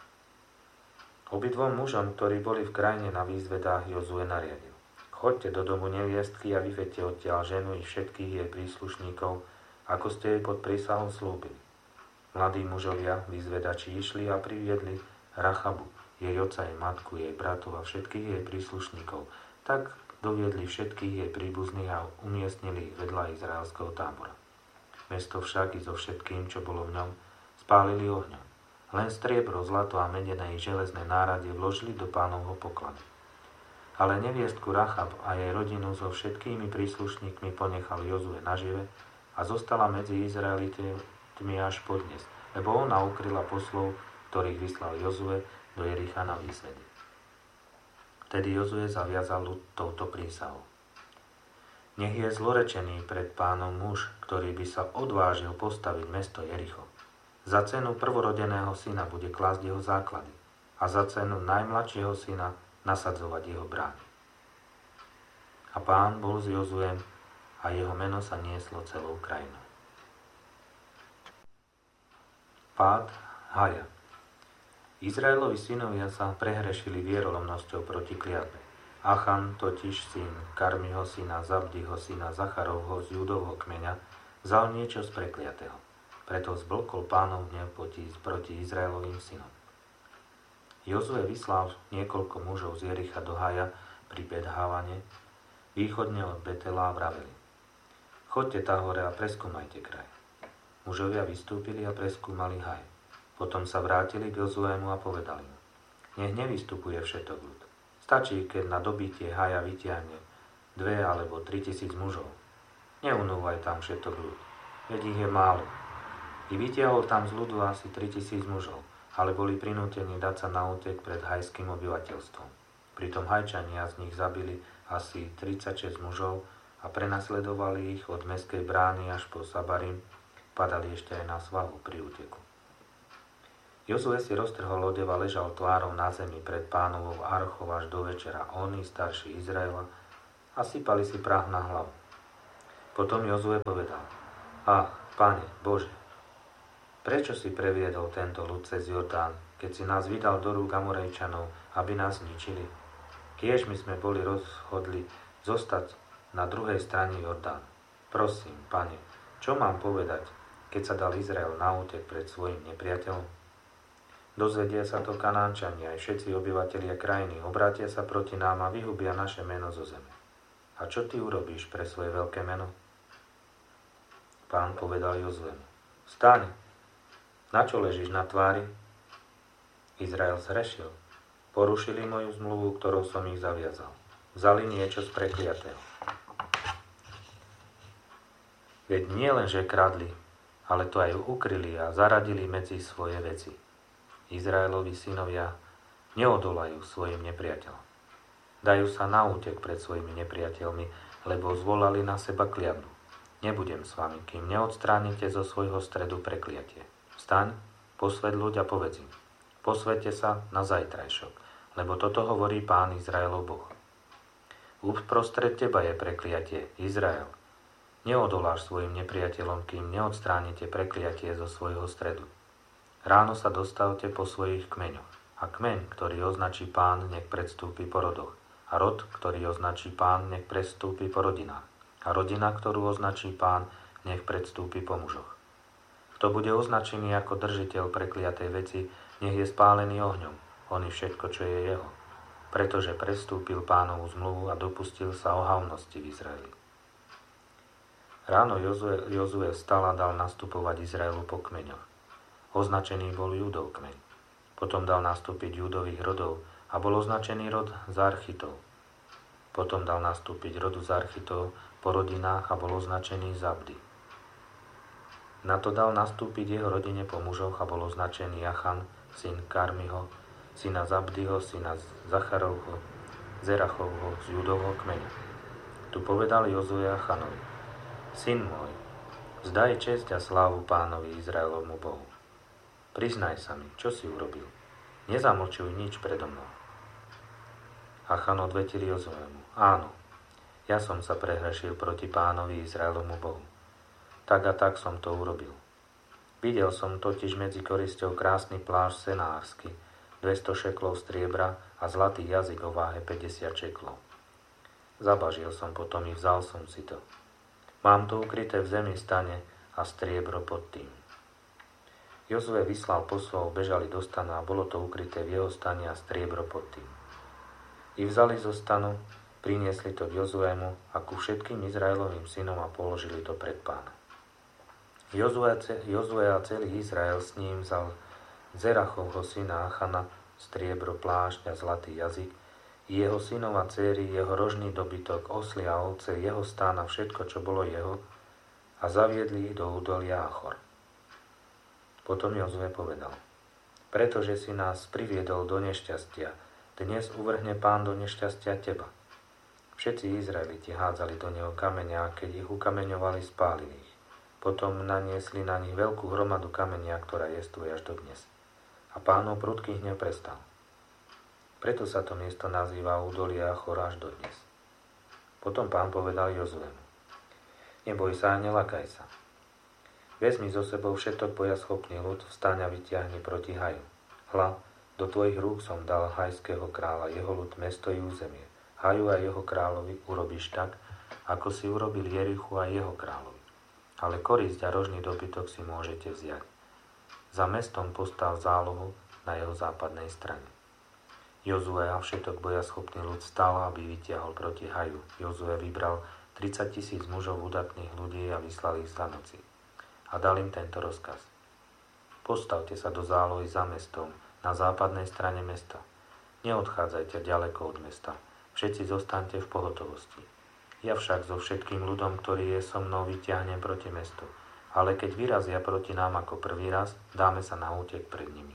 Obidvom mužom, ktorí boli v krajine na výzvedách, Jozue nariadil: Choďte do domu neviestky a vyvedte odtiaľ ženu i všetkých jej príslušníkov, ako ste jej pod prísahou slúbili. Mladí mužovia, vyzvedači, išli a priviedli Rachabu, jej otca, jej matku, jej bratov a všetkých jej príslušníkov. Tak doviedli všetkých jej príbuzných a umiestnili ich vedľa izraelského tábora. Mesto však i so všetkým, čo bolo v ňom, spálili ohňom. Len striebro, zlato a medené i železné náradie vložili do Pánovho pokladu. Ale neviestku Rachab a jej rodinu so všetkými príslušníkmi ponechal Jozue nažive a zostala medzi Izraelitmi až podnes, lebo ona ukryla poslov, ktorých vyslal Jozue do Jericha na výsvedy. Vtedy Jozue zaviazal ľud touto prísahou: Nech je zlorečený pred Pánom muž, ktorý by sa odvážil postaviť mesto Jericho. Za cenu prvorodeného syna bude klásť jeho základy a za cenu najmladšieho syna nasadzovať jeho brány. A Pán bol s Jozuem a jeho meno sa nieslo celou krajinou. Pád Haja. Izraelovi synovia sa prehrešili vierolomnosťou proti kliatbe. Achan, totiž syn Karmiho syna, Zabdiho syna, Zacharovho z Judovho kmeňa, vzal niečo z prekliatého. Preto zblkol Pánov hnev proti Izraelovým synom. Jozue vyslal niekoľko mužov z Jericha do Haja pri Bethávane, východne od Betela, a vraveli: Choďte tá hore a preskúmajte kraj. Mužovia vystúpili a preskúmali Haj. Potom sa vrátili k Jozuému a povedali mu: Nech nevystupuje všetok ľud. Stačí, keď na dobitie Haja vytiahne dve alebo tri tisíc mužov. Neunúvaj tam všetok ľud, veď ich je málo. I vytiahol tam z ľudu asi tritisíc mužov, ale boli prinútení dať sa na útek pred hajským obyvateľstvom. Pritom Hajčania z nich zabili asi tridsaťšesť mužov a prenasledovali ich od mestskej brány až po Sabarim, padali ešte aj na svahu pri úteku. Jozue si roztrhol odev a ležal tvárou na zemi pred Pánovou archou až do večera, oni, starší Izraela, a sypali si prach na hlavu. Potom Jozue povedal: Ach, Pane Bože, prečo si previedol tento ľud cez Jordán, keď si nás vydal do rúk Amorejčanov, aby nás zničili? Kiež my sme boli rozhodli zostať na druhej strane Jordán. Prosím, Pane, čo mám povedať, keď sa dal Izrael na útek pred svojim nepriateľom? Dozvedia sa to Kanánčania, aj všetci obyvatelia krajiny, obrátia sa proti nám a vyhubia naše meno zo zeme. A čo ty urobíš pre svoje veľké meno? Pán povedal Jozuemu: Vstaň, na čo ležíš na tvári? Izrael zhrešil. Porušili moju zmluvu, ktorou som ich zaviazal. Vzali niečo z prekliatého. Veď nie len, že kradli, ale to aj ukryli a zaradili medzi svoje veci. Izraelovi synovia neodolajú svojim nepriateľom. Dajú sa na útek pred svojimi nepriateľmi, lebo zvolali na seba kliatbu. Nebudem s vami, kým neodstránite zo svojho stredu prekliatie. Vstaň, posväť ľuď a povedz im: posväťte sa na zajtrajšok, lebo toto hovorí Pán Izraelov Boh. Uprostred teba je prekliatie, Izrael. Neodoláš svojim nepriateľom, kým neodstránite prekliatie zo svojho stredu. Ráno sa dostavte po svojich kmeňoch, a kmeň, ktorý označí Pán, nech predstúpi po rodoch, a rod, ktorý označí Pán, nech predstúpi po rodinách, a rodina, ktorú označí Pán, nech predstúpi po mužoch. Kto bude označený ako držiteľ prekliatej veci, nech je spálený ohňom, on i všetko, čo je jeho, pretože prestúpil Pánovu zmluvu a dopustil sa ohavnosti v Izraeli. Ráno Jozue, Jozue vstal a dal nastupovať Izraelu po kmeňoch. Označený bol Júdov kmeň. Potom dal nastúpiť Júdových rodov a bol označený rod Zarchitov. Potom dal nastúpiť rodu Zarchitov po rodinách a bol označený Zabdy. Na to dal nastúpiť jeho rodine po mužoch a bol označený Jachan, syn Karmiho, syna Zabdyho, syna Zacharovho, Zerachovho z Júdovho kmeňa. Tu povedal Jozue Jachanovi: Syn môj, vzdaj česť a slávu Pánovi Izraelovmu Bohu. Priznaj sa mi, čo si urobil. Nezamlčuj nič predo mnou. Achan odvetil Jozuemu: Áno, ja som sa prehrešil proti Pánovi Izraelovmu Bohu. Tak a tak som to urobil. Videl som totiž medzi korisťou krásny plášť senársky, dvesto šeklov striebra a zlatý jazyk o váhe päťdesiat šeklov. Zabažil som potom i vzal som si to. Mám to ukryté v zemi stane a striebro pod tým. Jozue vyslal poslov, bežali do stanu a bolo to ukryté v jeho stane a striebro pod tým. I vzali zo stanu, priniesli to k Jozuemu a ku všetkým Izraelovým synom a položili to pred Pána. Jozue, Jozue a celý Izrael s ním vzal Zerachovho syna Achana, striebro, plášť a zlatý jazyk, jeho synov a dcéry, jeho rožný dobytok, osly a ovce, jeho stán a všetko, čo bolo jeho, a zaviedli do údolia Achor. Potom Jozue povedal: Pretože si nás priviedol do nešťastia, dnes uvrhne Pán do nešťastia teba. Všetci Izraeliti hádzali do neho kameňa a keď ich ukameňovali, spálili ich. Potom naniesli na nich veľkú hromadu kameňa, ktorá jestuje až do dnes. A Pánov prudký hnev prestal. Preto sa to miesto nazýva údolie Achor až do dnes. Potom Pán povedal Jozuemu: Neboj sa a nelakaj sa. Vezmi so sebou všetok bojaschopný ľud, vstaň a vytiahni proti Haju. Hľa, do tvojich rúk som dal hajského kráľa, jeho ľud, mesto i územie. Haju a jeho kráľovi urobíš tak, ako si urobil Jerichu a jeho kráľovi. Ale korisť a rožný dobytok si môžete vziať. Za mestom postav zálohu na jeho západnej strane. Jozue a všetok bojaschopný ľud stal, aby vytiahol proti Haju. Jozue vybral tridsať tisíc mužov udatných ľudí a vyslal ich za noci. A dal im tento rozkaz: Postavte sa do zálohy za mestom, na západnej strane mesta. Neodchádzajte ďaleko od mesta. Všetci zostaňte v pohotovosti. Ja však so všetkým ľudom, ktorý je so mnou, vyťahnem proti mestu. Ale keď vyrazia proti nám ako prvý raz, dáme sa na útek pred nimi.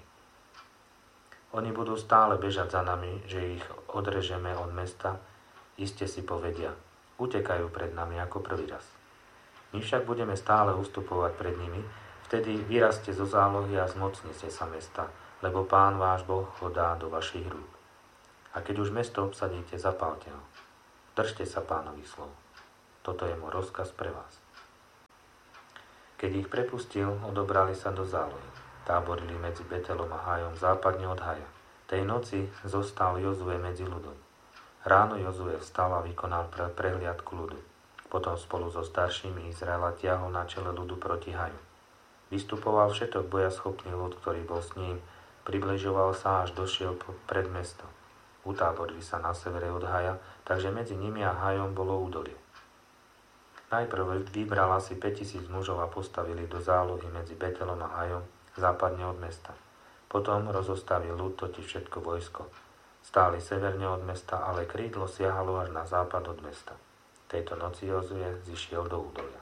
Oni budú stále bežať za nami, že ich odrežeme od mesta. Iste si povedia: Utekajú pred nami ako prvý raz. My však budeme stále ustupovať pred nimi, vtedy vyrazte zo zálohy a zmocnite sa mesta, lebo Pán váš Boh ho dá do vašich rúk. A keď už mesto obsadíte, zapálte ho. Držte sa Pánových slov. Toto je môj rozkaz pre vás. Keď ich prepustil, odobrali sa do zálohy. Táborili medzi Betelom a Hajom západne od Haja. Tej noci zostal Jozue medzi ľudom. Ráno Jozue vstal a vykonal pre prehliadku ľudu. Potom spolu so staršími Izraela tiahol na čele ľudu proti Haju. Vystupoval všetok bojaschopný ľud, ktorý bol s ním, približoval sa, až došiel pred mesto. Utáborili sa na severe od Haja, takže medzi nimi a Hajom bolo údolie. Najprv vybral asi päťtisíc mužov a postavili do zálohy medzi Betelom a Hajom, západne od mesta. Potom rozostavil ľud, totiž všetko vojsko. Stáli severne od mesta, ale krídlo siahalo až na západ od mesta. Tejto noci Jozue zišiel do údolia.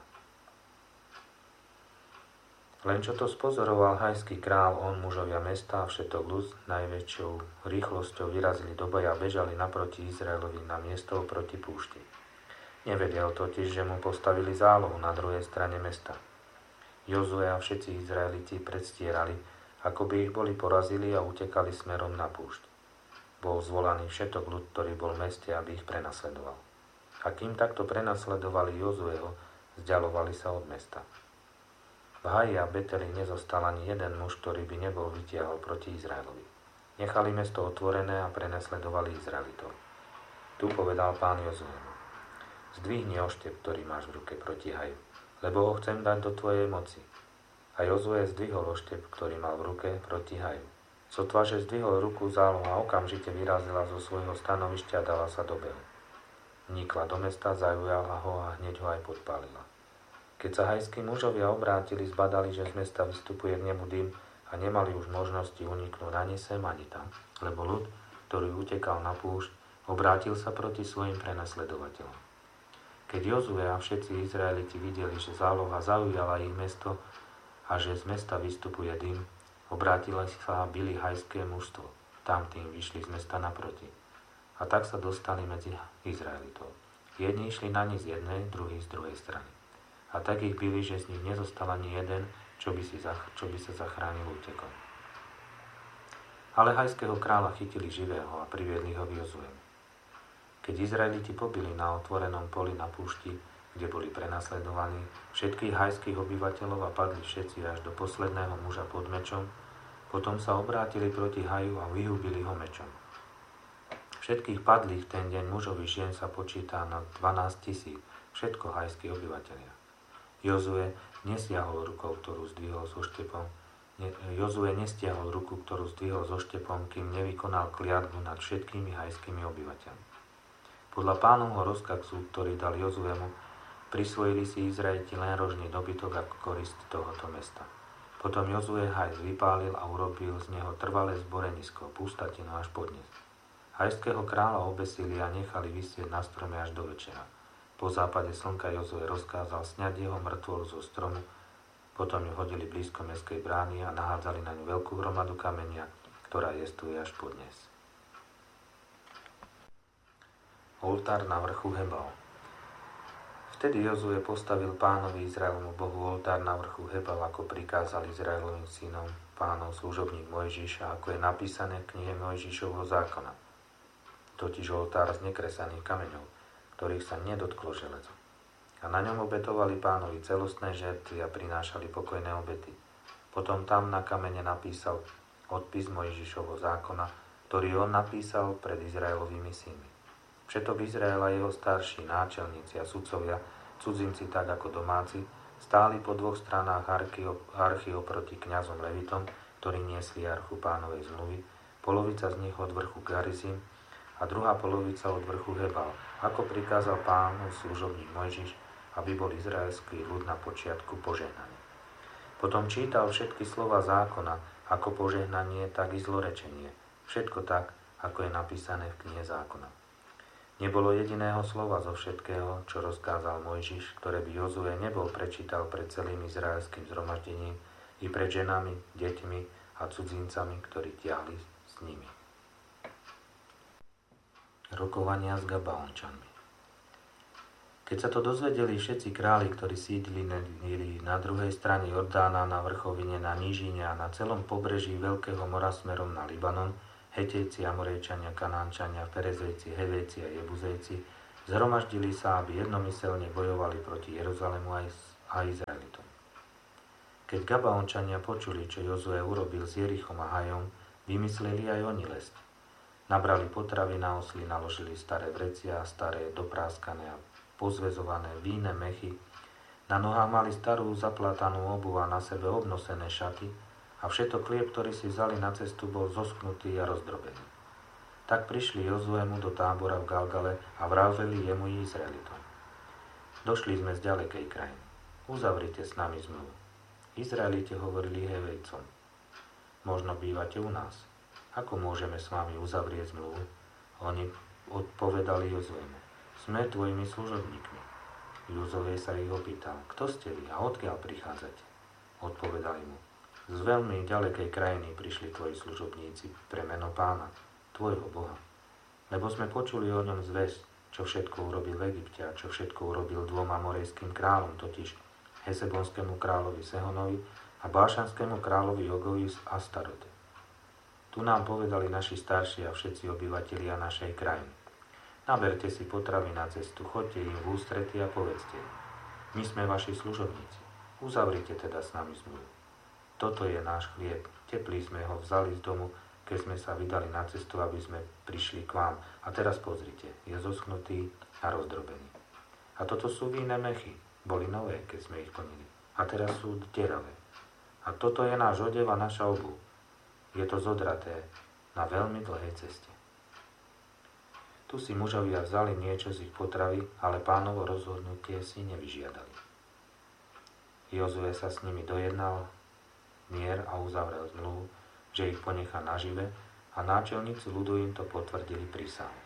Len čo to spozoroval hajský král, on, mužovia mesta a všetok ľud najväčšou rýchlosťou vyrazili do boja a bežali naproti Izraelovi na miesto proti púšti. Nevedel totiž, že mu postavili zálohu na druhej strane mesta. Jozue a všetci Izraeliti predstierali, ako by ich boli porazili a utekali smerom na púšť. Bol zvolaný všetok ľud, ktorý bol v meste, aby ich prenasledoval. A kým takto prenasledovali Jozueho, vzdialovali sa od mesta. V Haji a Beteli nezostal ani jeden muž, ktorý by nebol vytiahol proti Izraelovi. Nechali mesto otvorené a prenasledovali Izraelitov. Tu povedal Pán Jozuemu: Zdvihni oštep, ktorý máš v ruke proti Haju, lebo ho chcem dať do tvojej moci. A Jozue zdvihol oštep, ktorý mal v ruke, proti Haju. Sotva, že zdvihol ruku, záloha okamžite vyrazila zo svojho stanovišťa a dala sa do behu. Vnikla do mesta, zaujala ho a hneď ho aj podpálila. Keď sa hajskí mužovia obrátili, zbadali, že z mesta vystupuje k nemu dym a nemali už možnosti uniknúť ani sem, ani tam, lebo ľud, ktorý utekal na púšť, obrátil sa proti svojim prenasledovateľom. Keď Jozue a všetci Izraeliti videli, že záloha zaujala ich mesto a že z mesta vystupuje dym, obrátili sa a bili hajské mužstvo. Tam tým vyšli z mesta naproti. A tak sa dostali medzi Izraelitov. Jedni išli na nich z jednej, druhý z druhej strany. A tak ich bili, že z nich nezostal ani jeden, čo by, si zach- čo by sa zachránil útekom. Ale hajského kráľa chytili živého a priviedli ho k Jozuemu. Keď Izraeliti pobili na otvorenom poli na púšti, kde boli prenasledovaní, všetkých hajských obyvateľov a padli všetci až do posledného muža pod mečom, potom sa obrátili proti Haju a vyhubili ho mečom. Všetkých padlých ten deň mužov i žien sa počíta na dvanásť tisíc, všetko hajskí obyvateľia. Jozue nestiahol rukou, ktorú zdvihol so štepom, ne, Jozue nestiahol ruku, ktorú zdvihol so štepom, kým nevykonal kliatbu nad všetkými hajskými obyvateľmi. Podľa Pánovho rozkazu, ktorý dal Jozuemu, prisvojili si Izraeliti len rožný dobytok ako korist tohoto mesta. Potom Jozue Haj vypálil a urobil z neho trvalé zborenisko, pustatinu až podnes. Hajského kráľa obesili a nechali visieť na strome až do večera. Po západe slnka Jozue rozkázal sňať jeho mŕtvolu zo stromu, potom ju hodili blízko mestskej brány a nahádzali na ňu veľkú hromadu kamenia, ktorá jestuje až podnes. Oltár na vrchu Hebal. Vtedy Jozue postavil Pánovi Izraelmu Bohu oltár na vrchu Hebal, ako prikázal Izraelovým synom Pánov služobník Mojžiš, a ako je napísané v knihe Mojžišovho zákona. Totiž oltár z nekresaných kameňov, ktorých sa nedotklo železo. A na ňom obetovali Pánovi celostné žertvy a prinášali pokojné obety. Potom tam na kamene napísal odpis Mojžišovho zákona, ktorý on napísal pred Izraelovými synmi. Všetok Izraela, jeho starší, náčelníci a sudcovia, cudzinci tak ako domáci, stáli po dvoch stranách archy oproti kňazom Levitom, ktorí niesli archu Pánovej zmluvy, polovica z nich od vrchu Garizim a druhá polovica od vrchu Hebal, ako prikázal Pánov služobník Mojžiš, aby bol izraelský ľud na počiatku požehnaný. Potom čítal všetky slova zákona, ako požehnanie, tak i zlorečenie, všetko tak, ako je napísané v knihe zákona. Nebolo jediného slova zo všetkého, čo rozkázal Mojžiš, ktoré by Jozue nebol prečítal pred celým izraelským zhromaždením i pred ženami, deťmi a cudzincami, ktorí tiahli s nimi. Rokovania s Gabaončanmi. Keď sa to dozvedeli všetci králi, ktorí sídlili na druhej strane Jordána, na vrchovine, na nížine a na celom pobreží Veľkého mora smerom na Libanon, Hetejci, Amorejčania, Kanánčania, Perezejci, Hevejci a Jebuzejci, Zhromaždili sa, aby jednomyselne bojovali proti Jeruzalému a Izraelitom. Keď Gabaončania počuli, čo Jozue urobil s Jerichom a Hajom, vymysleli aj oni lesť. Nabrali potravy na osly, naložili staré vrecia, staré dopráskané a pozväzované víne mechy. Na nohách mali starú zaplátanú obuv a na sebe obnosené šaty a všetok chlieb, ktorý si vzali na cestu, bol zosknutý a rozdrobený. Tak prišli Jozuemu do tábora v Galgale a vraveli jemu i Izraelitom. Došli sme z ďalekej krajiny. Uzavrite s nami zmluvu. Izraelite hovorili Hevejcom. Možno bývate u nás. Ako môžeme s vami uzavrieť zmluvu? Oni odpovedali Jozuemu. Sme tvojimi služobníkmi. Jozue sa ich opýtal. Kto ste vy a odkiaľ prichádzate? Odpovedali mu. Z veľmi ďalekej krajiny prišli tvoji služobníci pre meno Pána, tvojho Boha. Lebo sme počuli o ňom zvesť, čo všetko urobil v Egypte a čo všetko urobil dvom amorejským kráľom, totiž Hesebonskému kráľovi Sehonovi a Bášanskému kráľovi Ogovi z Astarote. Tu nám povedali naši starší a všetci obyvatelia našej krajiny. Naberte si potravy na cestu, choďte im v ústrety a povedzte im. My sme vaši služobníci. Uzavrite teda s nami zmluvu. Toto je náš chlieb. Teplý sme ho vzali z domu, keď sme sa vydali na cestu, aby sme prišli k vám. A teraz pozrite, je zoschnutý a rozdrobený. A toto sú víne mechy. Boli nové, keď sme ich plnili. A teraz sú deravé. A toto je náš odev a naša obuv. Je to zodraté na veľmi dlhej ceste. Tu si mužovia vzali niečo z ich potravy, ale Pánovo rozhodnutie si nevyžiadali. Jozue sa s nimi dojednal mier a uzavrel zmluvu, že ich ponechá nažive a náčelníci ľudu im to potvrdili prísahou.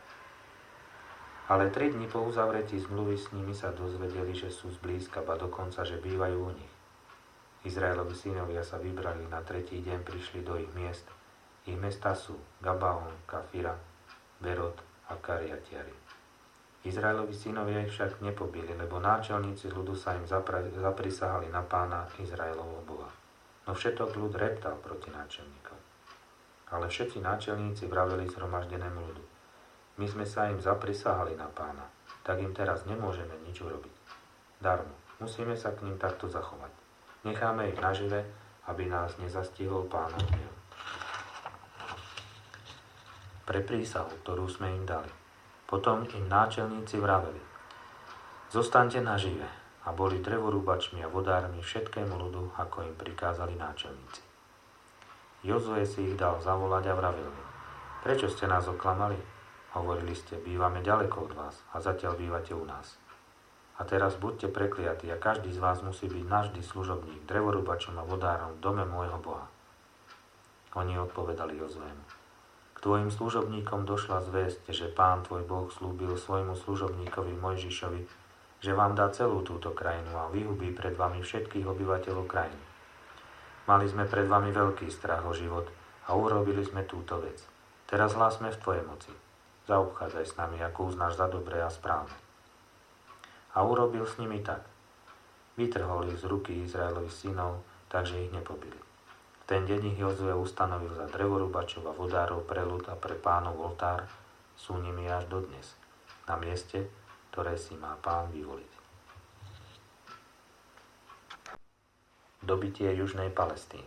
Ale tri dni po uzavretí zmluvy s nimi sa dozvedeli, že sú zblízka, ba dokonca, že bývajú u nich. Izraelovi synovia sa vybrali, na tretí deň prišli do ich miest. Ich mestá sú Gabaon, Kafira, Berot a Kariatiari. Izraelovi synovia ich však nepobili, lebo náčelníci ľudu sa im zapra- zaprisahali na Pána Izraelovho Boha. No všetok ľud reptal proti náčelníkom. Ale všetci náčelníci vraveli zhromaždenému ľudu. My sme sa im zaprisahali na Pána, tak im teraz nemôžeme nič urobiť. Darmo, musíme sa k ním takto zachovať. Necháme ich nažive, aby nás nezastihol Pánov hnev. Pre prísahu, ktorú sme im dali. Potom im náčelníci vraveli. Zostaňte nažive. A boli drevorúbačmi a vodármi všetkému ľudu, ako im prikázali náčelníci. Jozue si ich dal zavolať a vravel im. Prečo ste nás oklamali? Hovorili ste, bývame ďaleko od vás a zatiaľ bývate u nás. A teraz buďte prekliatí a každý z vás musí byť navždy služobník, drevorúbačom a vodárom v dome môjho Boha. Oni odpovedali Jozuemu. K tvojim služobníkom došla zvesť, že Pán tvoj Boh slúbil svojmu služobníkovi Mojžišovi, že vám dá celú túto krajinu a vyhubí pred vami všetkých obyvateľov krajiny. Mali sme pred vami veľký strach o život a urobili sme túto vec. Teraz hlásme v tvojej moci. Zaobchádzaj s nami, ako uznáš za dobré a správne. A urobil s nimi tak. Vytrhol ich z ruky Izraelových synov, takže ich nepobili. V ten deň ich Jozue ustanovil za drevorúbačov a vodárov pre ľud a pre Pánov oltár, sú nimi až dodnes, na mieste, ktoré si má Pán vyvoliť. Dobitie južnej Palestíny.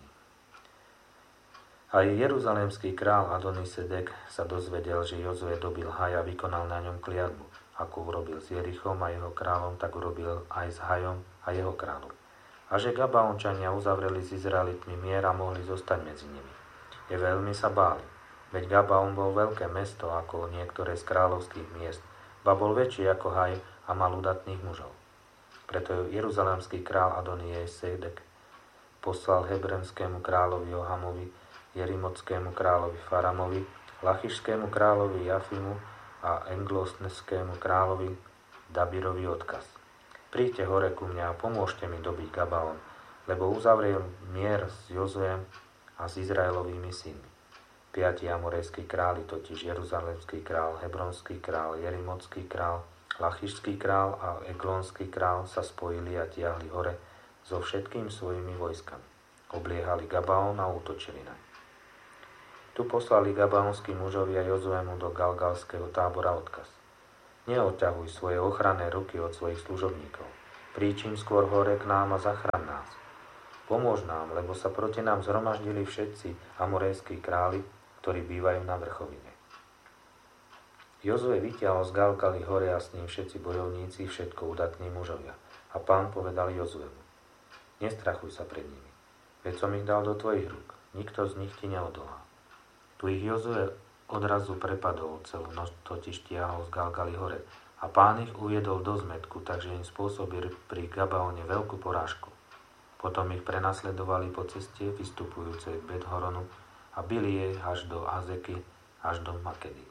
Aj jeruzalémsky král Adonisedek sa dozvedel, že Jozue dobil Haja a vykonal na ňom kliatbu. Ako urobil s Jerichom a jeho kráľom, tak urobil aj s Hajom a jeho kráľom. A že Gabaončania uzavreli s Izraelitmi mier a mohli zostať medzi nimi. Je veľmi sa báli, veď Gabaon bol veľké mesto ako niektoré z kráľovských miest, ba bol väčší ako Haj a mal udatných mužov. Preto jeruzalémsky král Adonisedek poslal hebronskému kráľovi Johamovi, jerimockému kráľovi Faramovi, lachišskému kráľovi Jafimu a englosneskému kráľovi Dabirovi odkaz. Príďte hore ku mňa a pomôžte mi dobiť Gabaon, lebo uzavrel mier s Jozuem a s Izraelovými synmi. Piati amorejskí králi, totiž jeruzalemský král, hebronský král, jerimocký král, lachišský král a eglonský král sa spojili a tiahli hore so všetkým svojimi vojskami. Obliehali Gabaon a útočili naň. Tu poslali gabaonskí mužovia Jozuemu do galgalského tábora odkaz. Neodťahuj svoje ochranné ruky od svojich služobníkov. Príčim skôr hore k nám a zachraň nás. Pomôž nám, lebo sa proti nám zhromaždili všetci amorejskí králi, ktorí bývajú na vrchovine. Jozue vytiahol z Galgaly hore a s ním všetci bojovníci, všetko udatní mužovia. A Pán povedal Jozuemu: Nestrachuj sa pred nimi, veď som ich dal do tvojich rúk, nikto z nich ti neodolá. Tu ich Jozue odrazu prepadol, celú noc totiž tiahol z Galgaly hore a Pán ich uviedol do zmätku, takže im spôsobil pri Gabaone veľkú porážku. Potom ich prenasledovali po ceste vystupujúcej k Bet-horonu a bili jej až do Azeky, až do Makedy.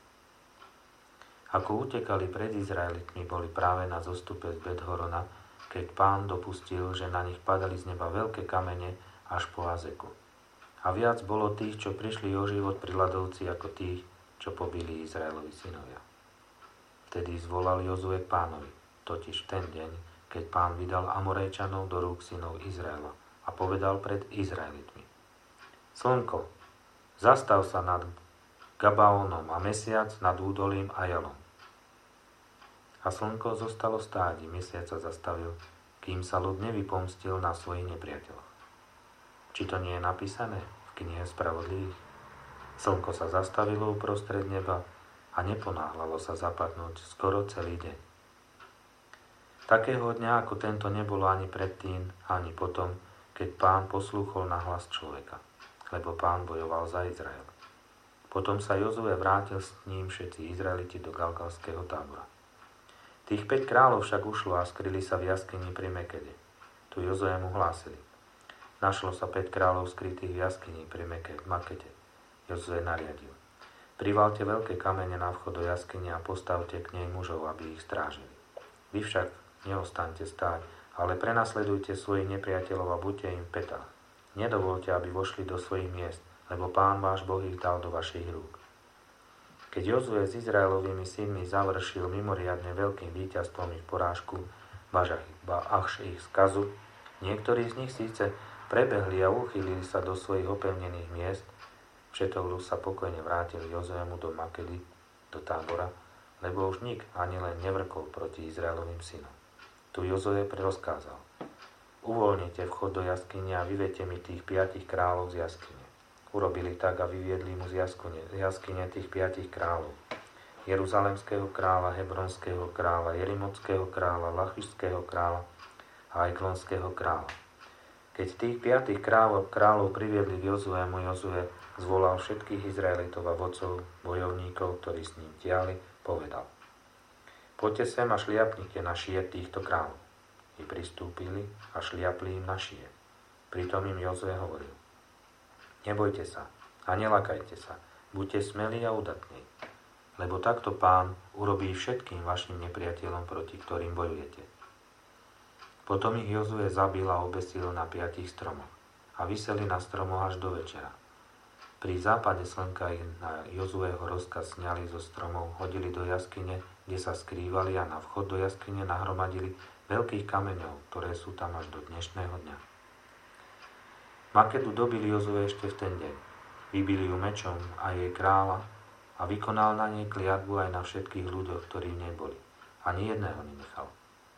Ako utekali pred Izraelitmi, boli práve na zostupe z Bet-horona, keď Pán dopustil, že na nich padali z neba veľké kamene až po Azeku. A viac bolo tých, čo prišli o život pri ľadovci, ako tých, čo pobili Izraelovi synovia. Vtedy zvolal Jozue k Pánovi, totiž ten deň, keď Pán vydal Amorejčanov do rúk synov Izraela a povedal pred Izraelitmi: Slnko, zastav sa nad Gabaónom a mesiac nad údolím Ajalom. A slnko zostalo stáť, mesiac sa zastavil, kým sa ľud nevypomstil na svojich nepriateľoch. Či to nie je napísané v knihe Spravodlivých? Slnko sa zastavilo uprostred neba a neponáhľalo sa zapadnúť skoro celý deň. Takého dňa ako tento nebolo ani predtým, ani potom, keď Pán poslúchol na hlas človeka, lebo Pán bojoval za Izrael. Potom sa Jozue vrátil s ním všetci Izraeliti do Galgalského tábora. Tých päť kráľov však ušlo a skryli sa v jaskyni pri Mekede. Tu Jozue mu hlásili: Našlo sa päť kráľov skrytých v jaskyni pri Makede. Jozue nariadil: Privalte veľké kamene na vchod do jaskyne a postavte k nej mužov, aby ich strážili. Vy však neostaňte stáť, ale prenasledujte svojich nepriateľov a buďte im v petách. Nedovolte, aby vošli do svojich miest, lebo Pán váš Boh ich dal do vašich rúk. Keď Jozue s Izraelovými synmi završil mimoriadne veľkým víťazstvom ich porážku, až ich skazu, niektorí z nich síce prebehli a uchýlili sa do svojich opevnených miest, všetok ľud sa pokojne vrátil Jozuemu do Makedy, do tábora, lebo už nik ani len nevrkol proti Izraelovým synom. Tu Jozue prerozkázal: Uvoľnite vchod do jaskyne a vyvedte mi tých piatich kráľov z jaskyne. Urobili tak a vyviedli mu z jaskyne, jaskyne tých piatich kráľov. Jeruzalemského kráľa, Hebronského kráľa, Jerimotského kráľa, Lachišského kráľa a Eglonského kráľa. Keď tých piatich kráľov, kráľov priviedli k Jozuemu, Jozue zvolal všetkých Izraelitov a vodcov, bojovníkov, ktorí s ním tiahli, povedal: Poďte sem a šliapnite na šie týchto kráľov. I pristúpili a šliapli im na šie. Pritom im Jozue hovoril: Nebojte sa a nelakajte sa, buďte smelí a udatní, lebo takto Pán urobí všetkým vašim nepriateľom, proti ktorým bojujete. Potom ich Jozue zabil a obesil na piatich stromoch a viseli na stromoch až do večera. Pri západe slnka ich na Jozueho rozkaz sňali zo stromov, hodili do jaskyne, kde sa skrývali, a na vchod do jaskyne nahromadili veľkých kameňov, ktoré sú tam až do dnešného dňa. Makedu dobili Jozue ešte v ten deň. Vybili ju mečom a jej kráľa a vykonal na nej kliatbu aj na všetkých ľuďoch, ktorí v nej boli. Ani jedného nenechal.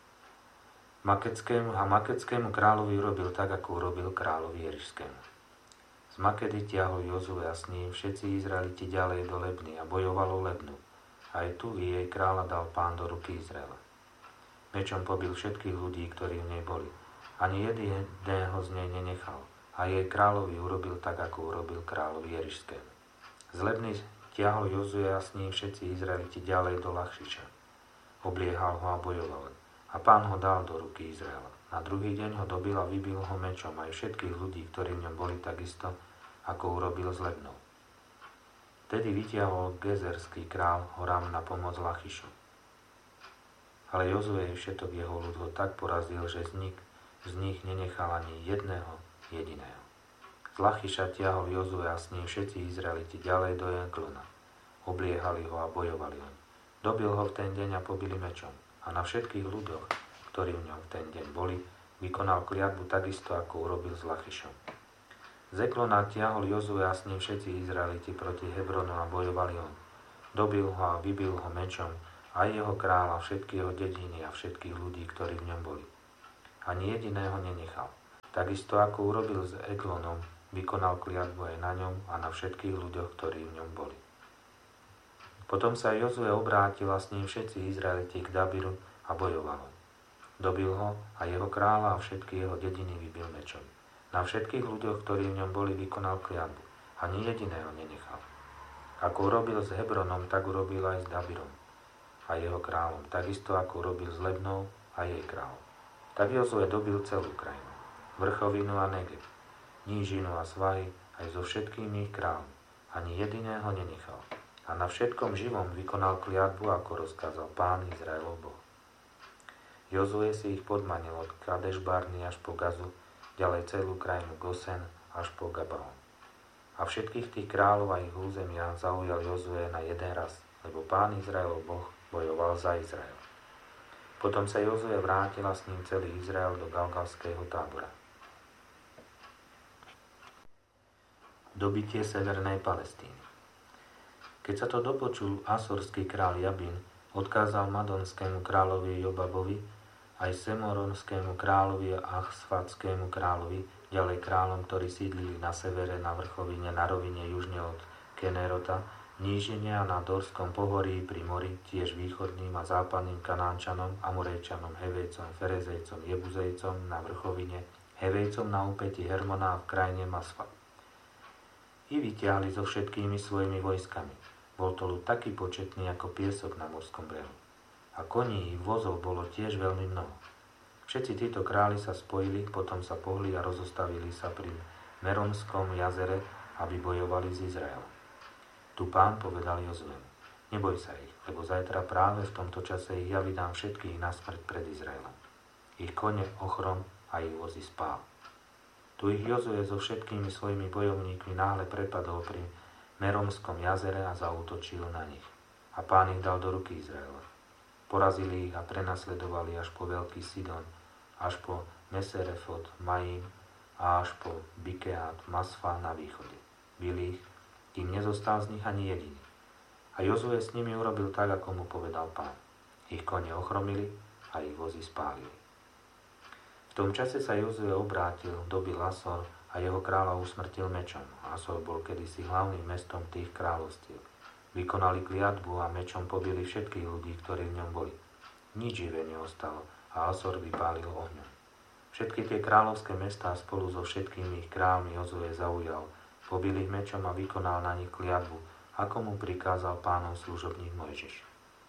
Makedskému a makedskému kráľovi urobil tak, ako urobil kráľovi Jerišskému. Z Makedy tiahol Jozue a s ním všetci Izraeliti ďalej do Lebny a bojovalo Lebnu. Aj tu jej kráľa dal Pán do ruky Izraela. Mečom pobil všetkých ľudí, ktorí v nej boli. Ani jedného z nej nenechal. A jej kráľovi urobil tak, ako urobil kráľovi Jerišskému. Z Lebny tiahol Jozue a s ním všetci Izraeliti ďalej do Lachiša. Obliehal ho a bojoval. A Pán ho dal do ruky Izraela. Na druhý deň ho dobil a vybil ho mečom aj všetkých ľudí, ktorí v ňom boli, takisto, ako urobil s Lebnou. Vtedy vytiahol gezerský král Horam na pomoc Lachišu. Ale Jozue všetok jeho ľud ho tak porazil, že z nich, z nich nenechal ani jedného jediného. Z Lachiša tiahol Jozue a s ním všetci Izraeliti ďalej do Eglona. Obliehali ho a bojovali ho. Dobil ho v ten deň a pobili mečom. A na všetkých ľuďoch, ktorí v ňom v ten deň boli, vykonal kliatbu takisto, ako urobil s Lachišom. Z Eglona tiahol Jozue a s ním všetci Izraeliti proti Hebronu a bojovali ho. Dobil ho a vybil ho mečom aj jeho kráľa, všetky jeho dediny a všetkých ľudí, ktorí v ňom boli. Ani jediného nenechal. Takisto ako urobil s Eglonom, vykonal kliatbu aj na ňom a na všetkých ľuďoch, ktorí v ňom boli. Potom sa Jozue obrátil a s ním všetci Izraeliti k Dabiru a bojoval ho. Dobil ho a jeho kráľa a všetky jeho dediny vybil mečom. Na všetkých ľuďoch, ktorí v ňom boli, vykonal kliatbu. Ani jediného nenechal. Ako urobil s Hebronom, tak urobil aj s Dabirom a jeho kráľom. Takisto ako urobil s Lebnou a jej kráľom. Tak Jozue dobil celú krajinu. Vrchovinu a Negev, nížinu a svahy, aj so všetkými ich kráľmi. Ani jediného nenechal. A na všetkom živom vykonal kliatbu, ako rozkázal Pán Izraelov Boh. Jozue si ich podmanil od Kadeš Barny až po Gazu, ďalej celú krajinu Gosen až po Gabaon. A všetkých tých kráľov a ich územia zaujal Jozue na jeden raz, lebo Pán Izraelov Boh bojoval za Izrael. Potom sa Jozue vrátil a s ním celý Izrael do Galgalského tábora. Dobitie severnej Palestíny. Keď sa to dopočul asorský kráľ Jabín, odkázal Madonskému kráľovi Jobabovi, aj Semoronskému kráľovi a Achsfatskému kráľovi, ďalej kráľom, ktorí sídlili na severe, na vrchovine, na rovine južne od Kenerota, nížine a na Dorskom pohorí pri mori, tiež východným a západným Kanánčanom, Amorejčanom, Hevejcom, Ferezejcom, Jebuzejcom na vrchovine, Hevejcom na úpäti Hermona v krajine Masfa. I vytiahli so všetkými svojimi vojskami. Bol to ľud taký početný ako piesok na morskom brehu. A koní i vozov bolo tiež veľmi mnoho. Všetci títo králi sa spojili, potom sa pohli a rozostavili sa pri Meromskom jazere, aby bojovali s Izraelom. Tu Pán povedal Jozuemu: neboj sa ich, lebo zajtra práve v tomto čase ich ja vydám všetkých na smrť pred Izraelom. Ich kone ochrom a ich vozy spál. Tu ich Jozue so všetkými svojimi bojovníkmi náhle prepadol pri Meromskom jazere a zaútočil na nich. A Pán ich dal do ruky Izraela. Porazili ich a prenasledovali až po Veľký Sidon, až po Meserefot, Maim a až po Bikeat, Masfa na východe. Bili ich, kým nezostal z nich ani jediný. A Jozue s nimi urobil tak, ako mu povedal Pán. Ich kone ochromili a ich vozy spálili. V tom čase sa Jozue obrátil, dobil Asor a jeho kráľa usmrtil mečom. Asor bol kedysi hlavným mestom tých kráľovstiev. Vykonali kliatbu a mečom pobili všetkých ľudí, ktorí v ňom boli. Nič živé neostalo a Asor vypálil ohňom. Všetky tie kráľovské mestá spolu so všetkými ich kráľmi Jozue zaujal, pobil ich mečom a vykonal na nich kliatbu, ako mu prikázal Pánov služobník Mojžiš.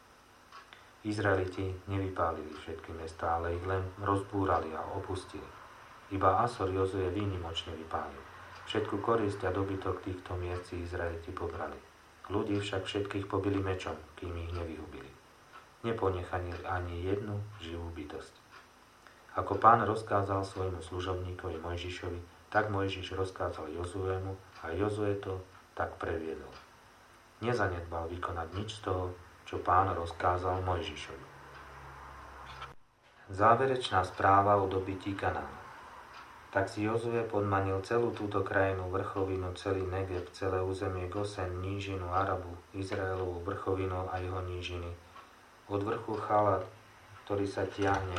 Izraeliti nevypálili všetky mestá, ale ich len rozbúrali a opustili. Iba Asor Jozue výnimočne vypálil. Všetku korisť a dobytok týchto miest si Izraeliti pobrali. Ľudí však všetkých pobili mečom, kým ich nevyhubili. Neponechali ani jednu živú bytosť. Ako Pán rozkázal svojmu služobníkovi Mojžišovi, tak Mojžiš rozkázal Jozuemu a Jozue to tak previedol. Nezanedbal vykonať nič z toho, čo Pán rozkázal Mojžišovi. Záverečná správa o dobití Kanána. Tak si Jozue podmanil celú túto krajinu, vrchovinu, celý Negev, celé územie Gosen, nížinu, Arabu, Izraelovú vrchovinu a jeho nížiny. Od vrchu Chalat, ktorý sa tiahne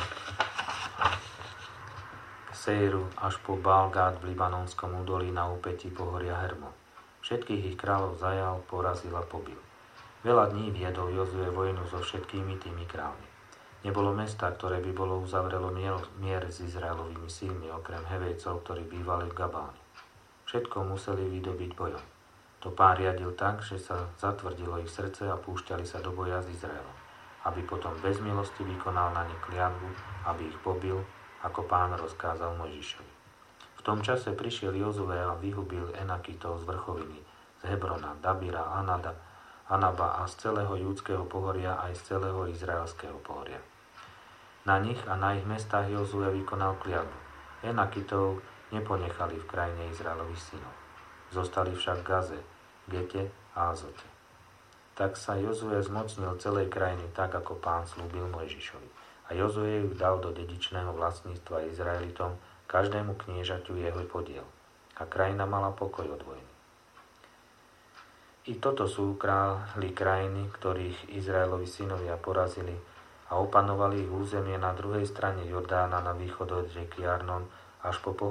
k Sejru až po Bálgát v Libanonskom údolí na úpätí pohoria Hermon. Všetkých ich kráľov zajal, porazil a pobil. Veľa dní viedol Jozue vojnu so všetkými tými kráľmi. Nebolo mesta, ktoré by bolo uzavrelo mier, mier s Izraelovými sílmi, okrem Hevejcov, ktorí bývali v Gabáne. Všetko museli vydobiť bojom. To Pán riadil tak, že sa zatvrdilo ich srdce a púšťali sa do boja s Izraelom, aby potom bez milosti vykonal na nich kliatbu, aby ich pobil, ako Pán rozkázal Mojžišovi. V tom čase prišiel Jozue a vyhubil Enakitov z vrchoviny, z Hebrona, Dabira, Anada, Anaba a z celého júdskeho pohoria aj z celého izraelského pohoria. Na nich a na ich mestách Jozue vykonal kliatbu. Enakitov neponechali v krajine Izraelových synov. Zostali však v Gaze, Gete a Azote. Tak sa Jozue zmocnil celej krajiny tak, ako Pán slúbil Mojžišovi. A Jozue ju dal do dedičného vlastníctva Izraelitom, každému kniežaťu jeho podiel. A krajina mala pokoj od vojny. I toto sú králi krajiny, ktorých Izraelovi synovia porazili a opanovali ich územie na druhej strane Jordána na východ od rieky Arnon až po